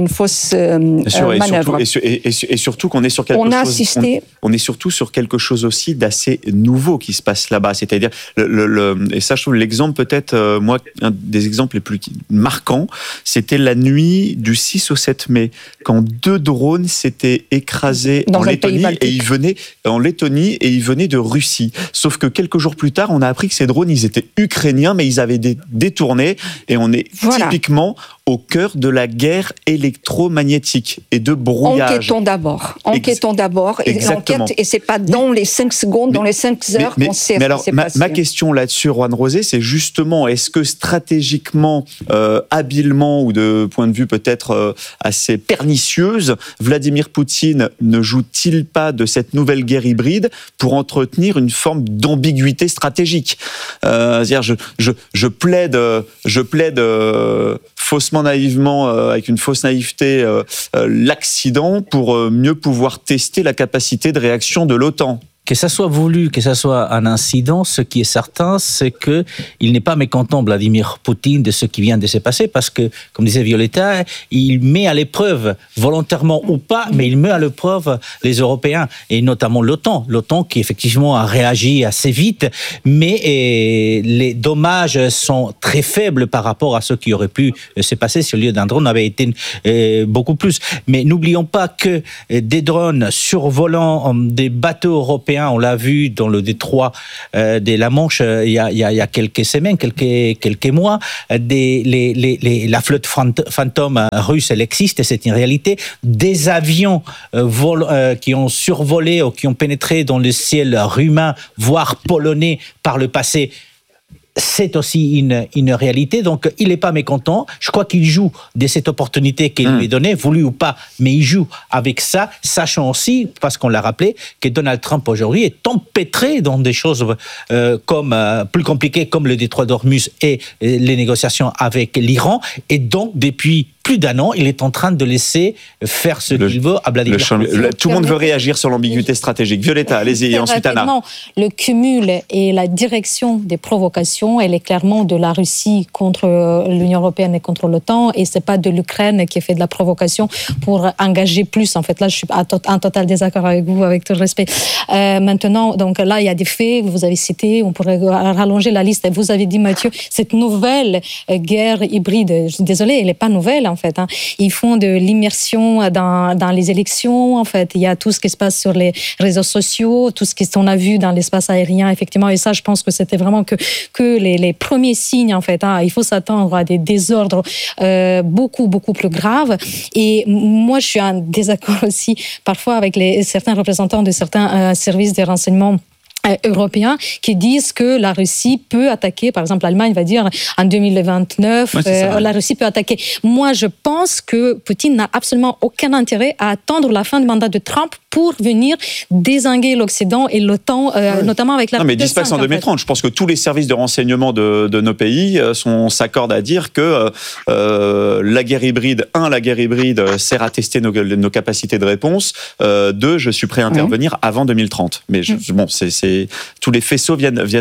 manœuvre. Et surtout qu'on est sur quelque chose. On est surtout sur quelque chose aussi d'assez nouveau qui se passe là-bas. C'est-à-dire, et ça, je trouve l'exemple peut-être, moi, un des exemples les plus marquants, c'était la nuit du 6 au 7 mai, quand 2 drones s'étaient écrasés en Lettonie et ils venaient de Russie. Sauf que quelques jours plus tard, on a appris que ces drones, ils étaient ukrainiens, mais ils avaient détourné, et on est typiquement au cœur de la guerre électromagnétique et de brouillage. Enquêtons d'abord. Et l'enquête, et c'est pas dans les 5 secondes, dans les 5 heures qu'on sait ce qui s'est passé. Ma question là-dessus, Juan Rosé, c'est justement, est-ce que stratégiquement, habilement, ou de point de vue peut-être assez pernicieuse, Vladimir Poutine ne joue-t-il pas de cette nouvelle guerre hybride pour entretenir une forme d'ambiguïté stratégique? C'est-à-dire, je plaide faussement naïvement, avec une fausse naïveté, l'accident pour mieux pouvoir tester la capacité de réaction de l'OTAN. Que ça soit voulu, que ça soit un incident, ce qui est certain, c'est que il n'est pas mécontent, Vladimir Poutine, de ce qui vient de se passer, parce que, comme disait Violetta, il met à l'épreuve, volontairement ou pas, mais il met à l'épreuve les Européens, et notamment l'OTAN. L'OTAN qui, effectivement, a réagi assez vite, mais les dommages sont très faibles par rapport à ce qui aurait pu se passer si au lieu d'un drone avait été beaucoup plus. Mais n'oublions pas que des drones survolant des bateaux européens, on l'a vu dans le détroit de la Manche il y a quelques semaines, quelques mois, la flotte fantôme russe, elle existe, c'est une réalité. Des avions qui ont survolé ou qui ont pénétré dans le ciel roumain, voire polonais par le passé, c'est aussi une réalité. Donc, il n'est pas mécontent. Je crois qu'il joue de cette opportunité qu'il lui est donnée, voulu ou pas, mais il joue avec ça, sachant aussi, parce qu'on l'a rappelé, que Donald Trump aujourd'hui est empêtré dans des choses plus compliquées comme le détroit d'Ormuz et les négociations avec l'Iran. Et donc, depuis plus d'un an, il est en train de laisser faire ce qu'il veut à Vladimir Poutine. Tout le monde veut réagir sur l'ambiguïté stratégique. Violetta, allez-y, et ensuite Anna. Le cumul et la direction des provocations, elle est clairement de la Russie contre l'Union européenne et contre l'OTAN, et c'est pas de l'Ukraine qui fait de la provocation pour engager plus. En fait, là, je suis en total désaccord avec vous, avec tout le respect. Maintenant, donc là, il y a des faits, vous avez cité, on pourrait rallonger la liste. Vous avez dit, Mathieu, cette nouvelle guerre hybride, je suis désolée, elle n'est pas nouvelle, en fait. Ils font de l'immersion dans les élections, en fait. Il y a tout ce qui se passe sur les réseaux sociaux, tout ce qu'on a vu dans l'espace aérien, effectivement. Et ça, je pense que c'était vraiment que les premiers signes, en fait. Il faut s'attendre à des désordres beaucoup plus graves. Et moi, je suis en désaccord aussi, parfois, avec certains représentants de certains services de renseignement européens qui disent que la Russie peut attaquer, par exemple l'Allemagne va dire en 2029, la Russie peut attaquer. Moi, je pense que Poutine n'a absolument aucun intérêt à attendre la fin du mandat de Trump pour venir dézinguer l'Occident et l'OTAN, notamment avec la... Non, mais disent pas que c'est en 2030. Je pense que tous les services de renseignement de nos pays s'accordent à dire que la guerre hybride, la guerre hybride sert à tester nos capacités de réponse. 2, je suis prêt à intervenir avant 2030. Mais bon, tous les faisceaux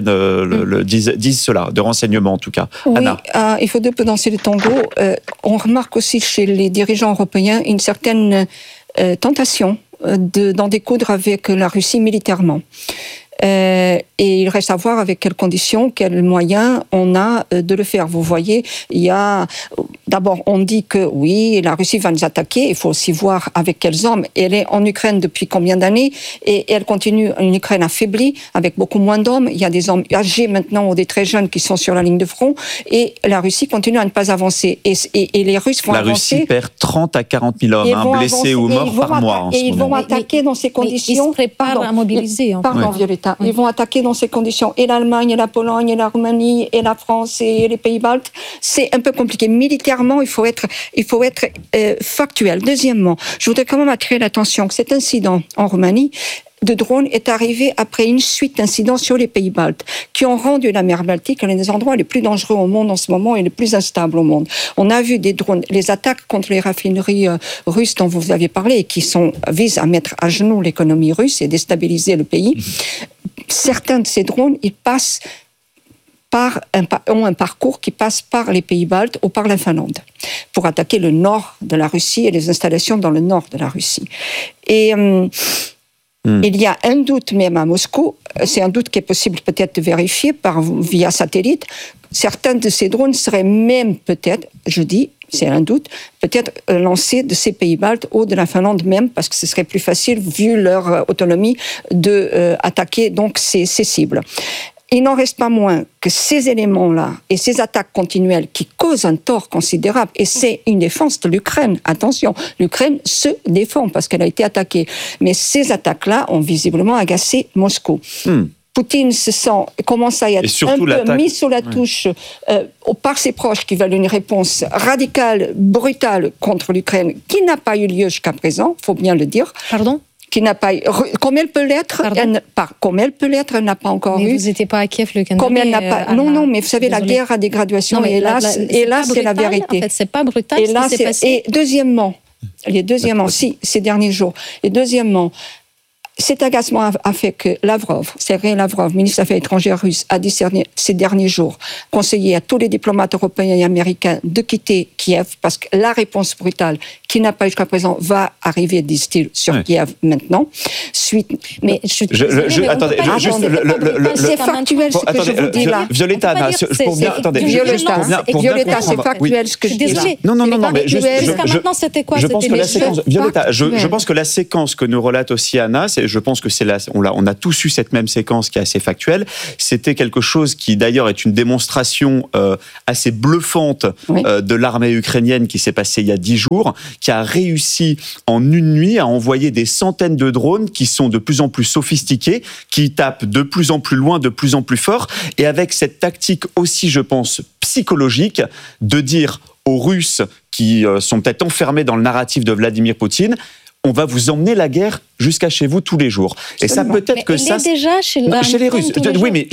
disent cela, de renseignement en tout cas. Oui, Anna. Il faut deux peu danser le tango. On remarque aussi chez les dirigeants européens une certaine tentation d'en découdre avec la Russie militairement. Et il reste à voir avec quelles conditions, quels moyens on a de le faire. Vous voyez, d'abord, on dit que oui, la Russie va nous attaquer. Il faut aussi voir avec quels hommes. Elle est en Ukraine depuis combien d'années et elle continue, une Ukraine affaiblie, avec beaucoup moins d'hommes. Il y a des hommes âgés maintenant ou des très jeunes qui sont sur la ligne de front et la Russie continue à ne pas avancer. Et les Russes vont avancer. La Russie perd 30 à 40 000 hommes, blessés ou morts par mois en ce moment. Et ils vont attaquer dans ces conditions. Ils se préparent à mobiliser. Pardon, Violetta. Ils vont attaquer dans ces conditions. Et l'Allemagne, et la Pologne, et la Roumanie, et la France, et les Pays-Baltes. C'est un peu compliqué. Militairement, il faut être factuel. Deuxièmement, je voudrais quand même attirer l'attention que cet incident en Roumanie de drone est arrivé après une suite d'incidents sur les Pays-Baltes qui ont rendu la mer Baltique l'un des endroits les plus dangereux au monde en ce moment et les plus instables au monde. On a vu des drones, les attaques contre les raffineries russes dont vous avez parlé et qui visent à mettre à genoux l'économie russe et déstabiliser le pays. Certains de ces drones, ils passent ont un parcours qui passe par les Pays-Baltes ou par la Finlande pour attaquer le nord de la Russie et les installations dans le nord de la Russie. Et il y a un doute même à Moscou, c'est un doute qui est possible peut-être de vérifier via satellite. Certains de ces drones seraient même peut-être, je dis, c'est un doute, peut-être lancés de ces Pays-Baltes ou de la Finlande même, parce que ce serait plus facile, vu leur autonomie, d'attaquer donc ces cibles. Il n'en reste pas moins que ces éléments-là et ces attaques continuelles qui causent un tort considérable, et c'est une défense de l'Ukraine. Attention, l'Ukraine se défend parce qu'elle a été attaquée. Mais ces attaques-là ont visiblement agacé Moscou. Poutine commence à être un peu mis sous la touche par ses proches qui veulent une réponse radicale, brutale contre l'Ukraine, qui n'a pas eu lieu jusqu'à présent, il faut bien le dire. Pardon ? Qui n'a pas eu, comme elle peut l'être, elle n'a pas encore eu. Vous n'étiez pas à Kiev le 15 mai. Comme elle n'a pas. Non, mais vous savez, la guerre a des graduations. Et là, c'est la vérité. En fait, c'est pas brutal. Et là, c'est. Et deuxièmement, ces derniers jours. Et deuxièmement, cet agacement a fait que Sergei Lavrov, ministre des Affaires étrangères russe, a dit ces derniers jours, conseillé à tous les diplomates européens et américains de quitter Kiev, parce que la réponse brutale qui n'a pas eu jusqu'à présent va arriver, disent-ils, sur Kiev maintenant. Mais attendez, c'est factuel ce que je vous dis là. Violetta, Violetta, c'est factuel ce que je dis là. Non, mais jusqu'à maintenant, c'était quoi? Je pense que la séquence, Violetta, je pense que la séquence que nous relate aussi Anna, je pense que on a tous eu cette même séquence qui est assez factuelle. C'était quelque chose qui d'ailleurs est une démonstration assez bluffante de l'armée ukrainienne qui s'est passée il y a 10 jours, qui a réussi en une nuit à envoyer des centaines de drones qui sont de plus en plus sophistiqués, qui tapent de plus en plus loin, de plus en plus fort, et avec cette tactique aussi, je pense, psychologique, de dire aux Russes qui sont peut-être enfermés dans le narratif de Vladimir Poutine, on va vous emmener la guerre jusqu'à chez vous tous les jours. Et ça, peut-être que ça... Il est déjà chez les Russes. Oui, mais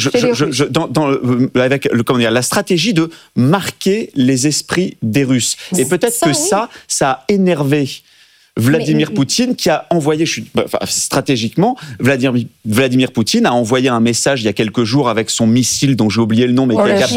avec la stratégie de marquer les esprits des Russes. Et peut-être que ça a énervé Vladimir Poutine, qui a envoyé, stratégiquement, Vladimir Poutine a envoyé un message il y a quelques jours avec son missile dont j'ai oublié le nom, mais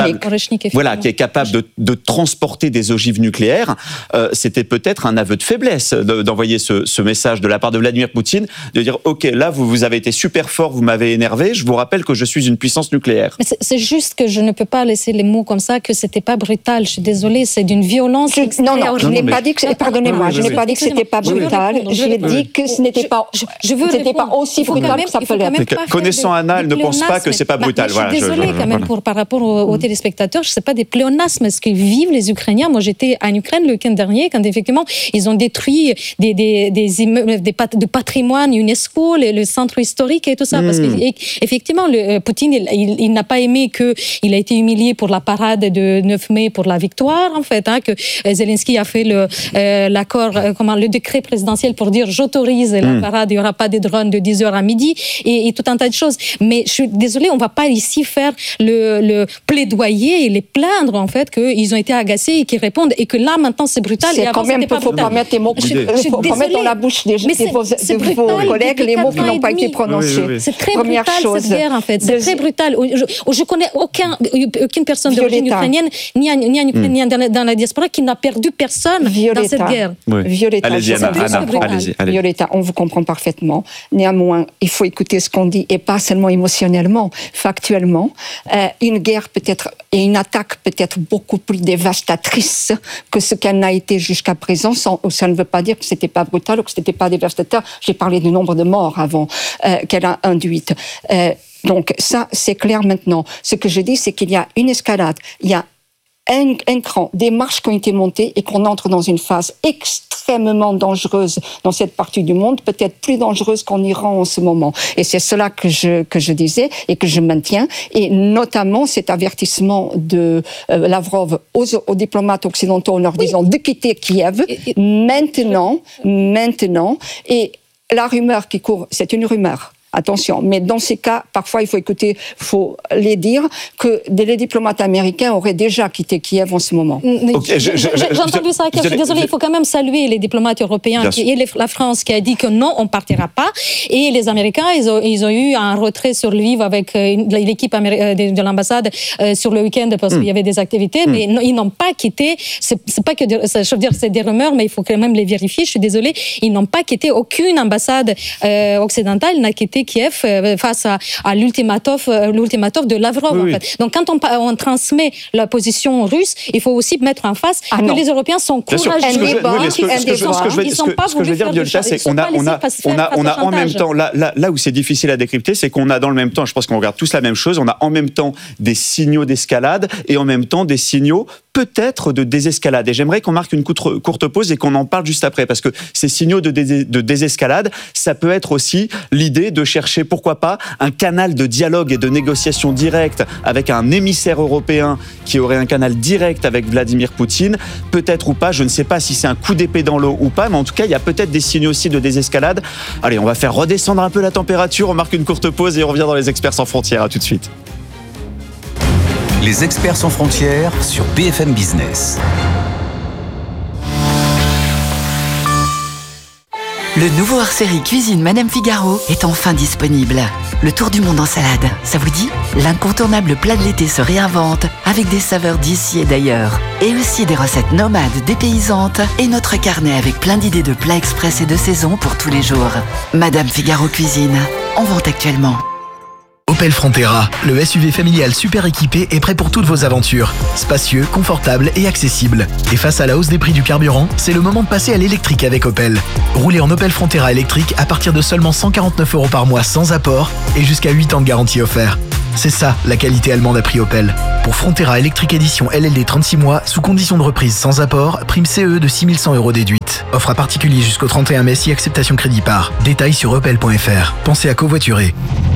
qui est capable de transporter des ogives nucléaires. C'était peut-être un aveu de faiblesse d'envoyer ce message de la part de Vladimir Poutine, de dire ok, là vous avez été super fort, vous m'avez énervé, je vous rappelle que je suis une puissance nucléaire. Mais c'est juste que je ne peux pas laisser les mots comme ça, que c'était pas brutal. Je suis désolée, c'est d'une violence. Non, je n'ai pas dit que pardonnez-moi, je n'ai pas dit que c'était pas brutal. J'ai dit que ce n'était pas aussi brutal que ça peut l'être. Connaissant Anna, elle ne pense pas que c'est pas brutal. Je suis désolée quand même par rapport aux téléspectateurs. Je sais pas des pléonasmes ce que vivent les Ukrainiens. Moi, j'étais en Ukraine le week-end dernier quand effectivement ils ont détruit des immeubles, de patrimoine UNESCO, le centre historique et tout ça, parce que effectivement, Poutine, il n'a pas aimé qu'il a été humilié pour la parade de 9 mai pour la victoire en fait, que Zelensky a fait l'accord, le décret présidentiel pour dire j'autorise la parade, il n'y aura pas de drones de 10h à midi et tout un tas de choses. Mais je suis désolée, on ne va pas ici faire le plaidoyer et les plaindre en fait qu'ils ont été agacés et qu'ils répondent et que là maintenant c'est brutal. C'est quand même, il ne faut pas mettre les mots, faut pas mettre dans la bouche de vos collègues les mots qui n'ont pas été prononcés. C'est très brutal cette guerre en fait, c'est très brutal. Je connais aucune personne d'origine ukrainienne ni en Ukraine ni dans la diaspora qui n'a perdu personne dans cette guerre. Violetta, allez-y, Anna. Violetta, on vous comprend parfaitement. Néanmoins, il faut écouter ce qu'on dit et pas seulement émotionnellement, factuellement. Une guerre peut-être et une attaque peut-être beaucoup plus dévastatrice que ce qu'elle n'a été jusqu'à présent. Ça ne veut pas dire que c'était pas brutal ou que c'était pas dévastateur. J'ai parlé du nombre de morts avant qu'elle a induite. Donc ça, c'est clair maintenant. Ce que je dis, c'est qu'il y a une escalade. Il y a un cran, des marches qui ont été montées et qu'on entre dans une phase extrêmement dangereuse dans cette partie du monde, peut-être plus dangereuse qu'en Iran en ce moment. Et c'est cela que je disais et que je maintiens. Et notamment cet avertissement de Lavrov aux diplomates occidentaux en leur disant de quitter Kiev maintenant. Et la rumeur qui court, c'est une rumeur. Attention, mais dans ces cas, parfois il faut écouter, faut les dire que les diplomates américains auraient déjà quitté Kiev en ce moment. J'ai entendu ça. Je suis désolée, il faut quand même saluer les diplomates européens et la France qui a dit que non, on partira pas. Et les Américains, ils ont eu un retrait sur Lviv avec l'équipe de l'ambassade sur le week-end parce qu'il y avait des activités, mais ils n'ont pas quitté. C'est pas que je veux dire c'est des rumeurs, mais il faut quand même les vérifier. Je suis désolée, ils n'ont pas quitté. Aucune ambassade occidentale n'a quitté Kiev face à l'ultimatum de Lavrov. En fait. Donc quand on transmet la position russe, il faut aussi mettre en face que les Européens sont courageux. Ils sont pas voulu faire du chantage. C'est qu'on a en même temps, là où c'est difficile à décrypter, c'est qu'on a dans le même temps, je pense qu'on regarde tous la même chose, on a en même temps des signaux d'escalade et en même temps des signaux peut-être de désescalade. Et j'aimerais qu'on marque une courte pause et qu'on en parle juste après, parce que ces signaux de désescalade, ça peut être aussi l'idée de chercher, pourquoi pas, un canal de dialogue et de négociation directe avec un émissaire européen qui aurait un canal direct avec Vladimir Poutine, peut-être ou pas, je ne sais pas si c'est un coup d'épée dans l'eau ou pas, mais en tout cas, il y a peut-être des signaux aussi de désescalade. Allez, on va faire redescendre un peu la température, on marque une courte pause et on revient dans les Experts sans frontières. À tout de suite. Les Experts sans frontières sur BFM Business. Le nouveau hors-série Cuisine Madame Figaro est enfin disponible. Le tour du monde en salade, ça vous dit? L'incontournable plat de l'été se réinvente avec des saveurs d'ici et d'ailleurs. Et aussi des recettes nomades dépaysantes et notre carnet avec plein d'idées de plats express et de saison pour tous les jours. Madame Figaro Cuisine, en vente actuellement. Opel Frontera, le SUV familial super équipé est prêt pour toutes vos aventures. Spacieux, confortable et accessible. Et face à la hausse des prix du carburant, c'est le moment de passer à l'électrique avec Opel. Roulez en Opel Frontera électrique à partir de seulement 149 € par mois sans apport et jusqu'à 8 ans de garantie offert. C'est ça, la qualité allemande à prix Opel. Pour Frontera électrique édition LLD 36 mois, sous condition de reprise sans apport, prime CE de 6100 € déduite. Offre à particulier jusqu'au 31 mai si acceptation crédit par. Détails sur opel.fr. Pensez à covoiturer.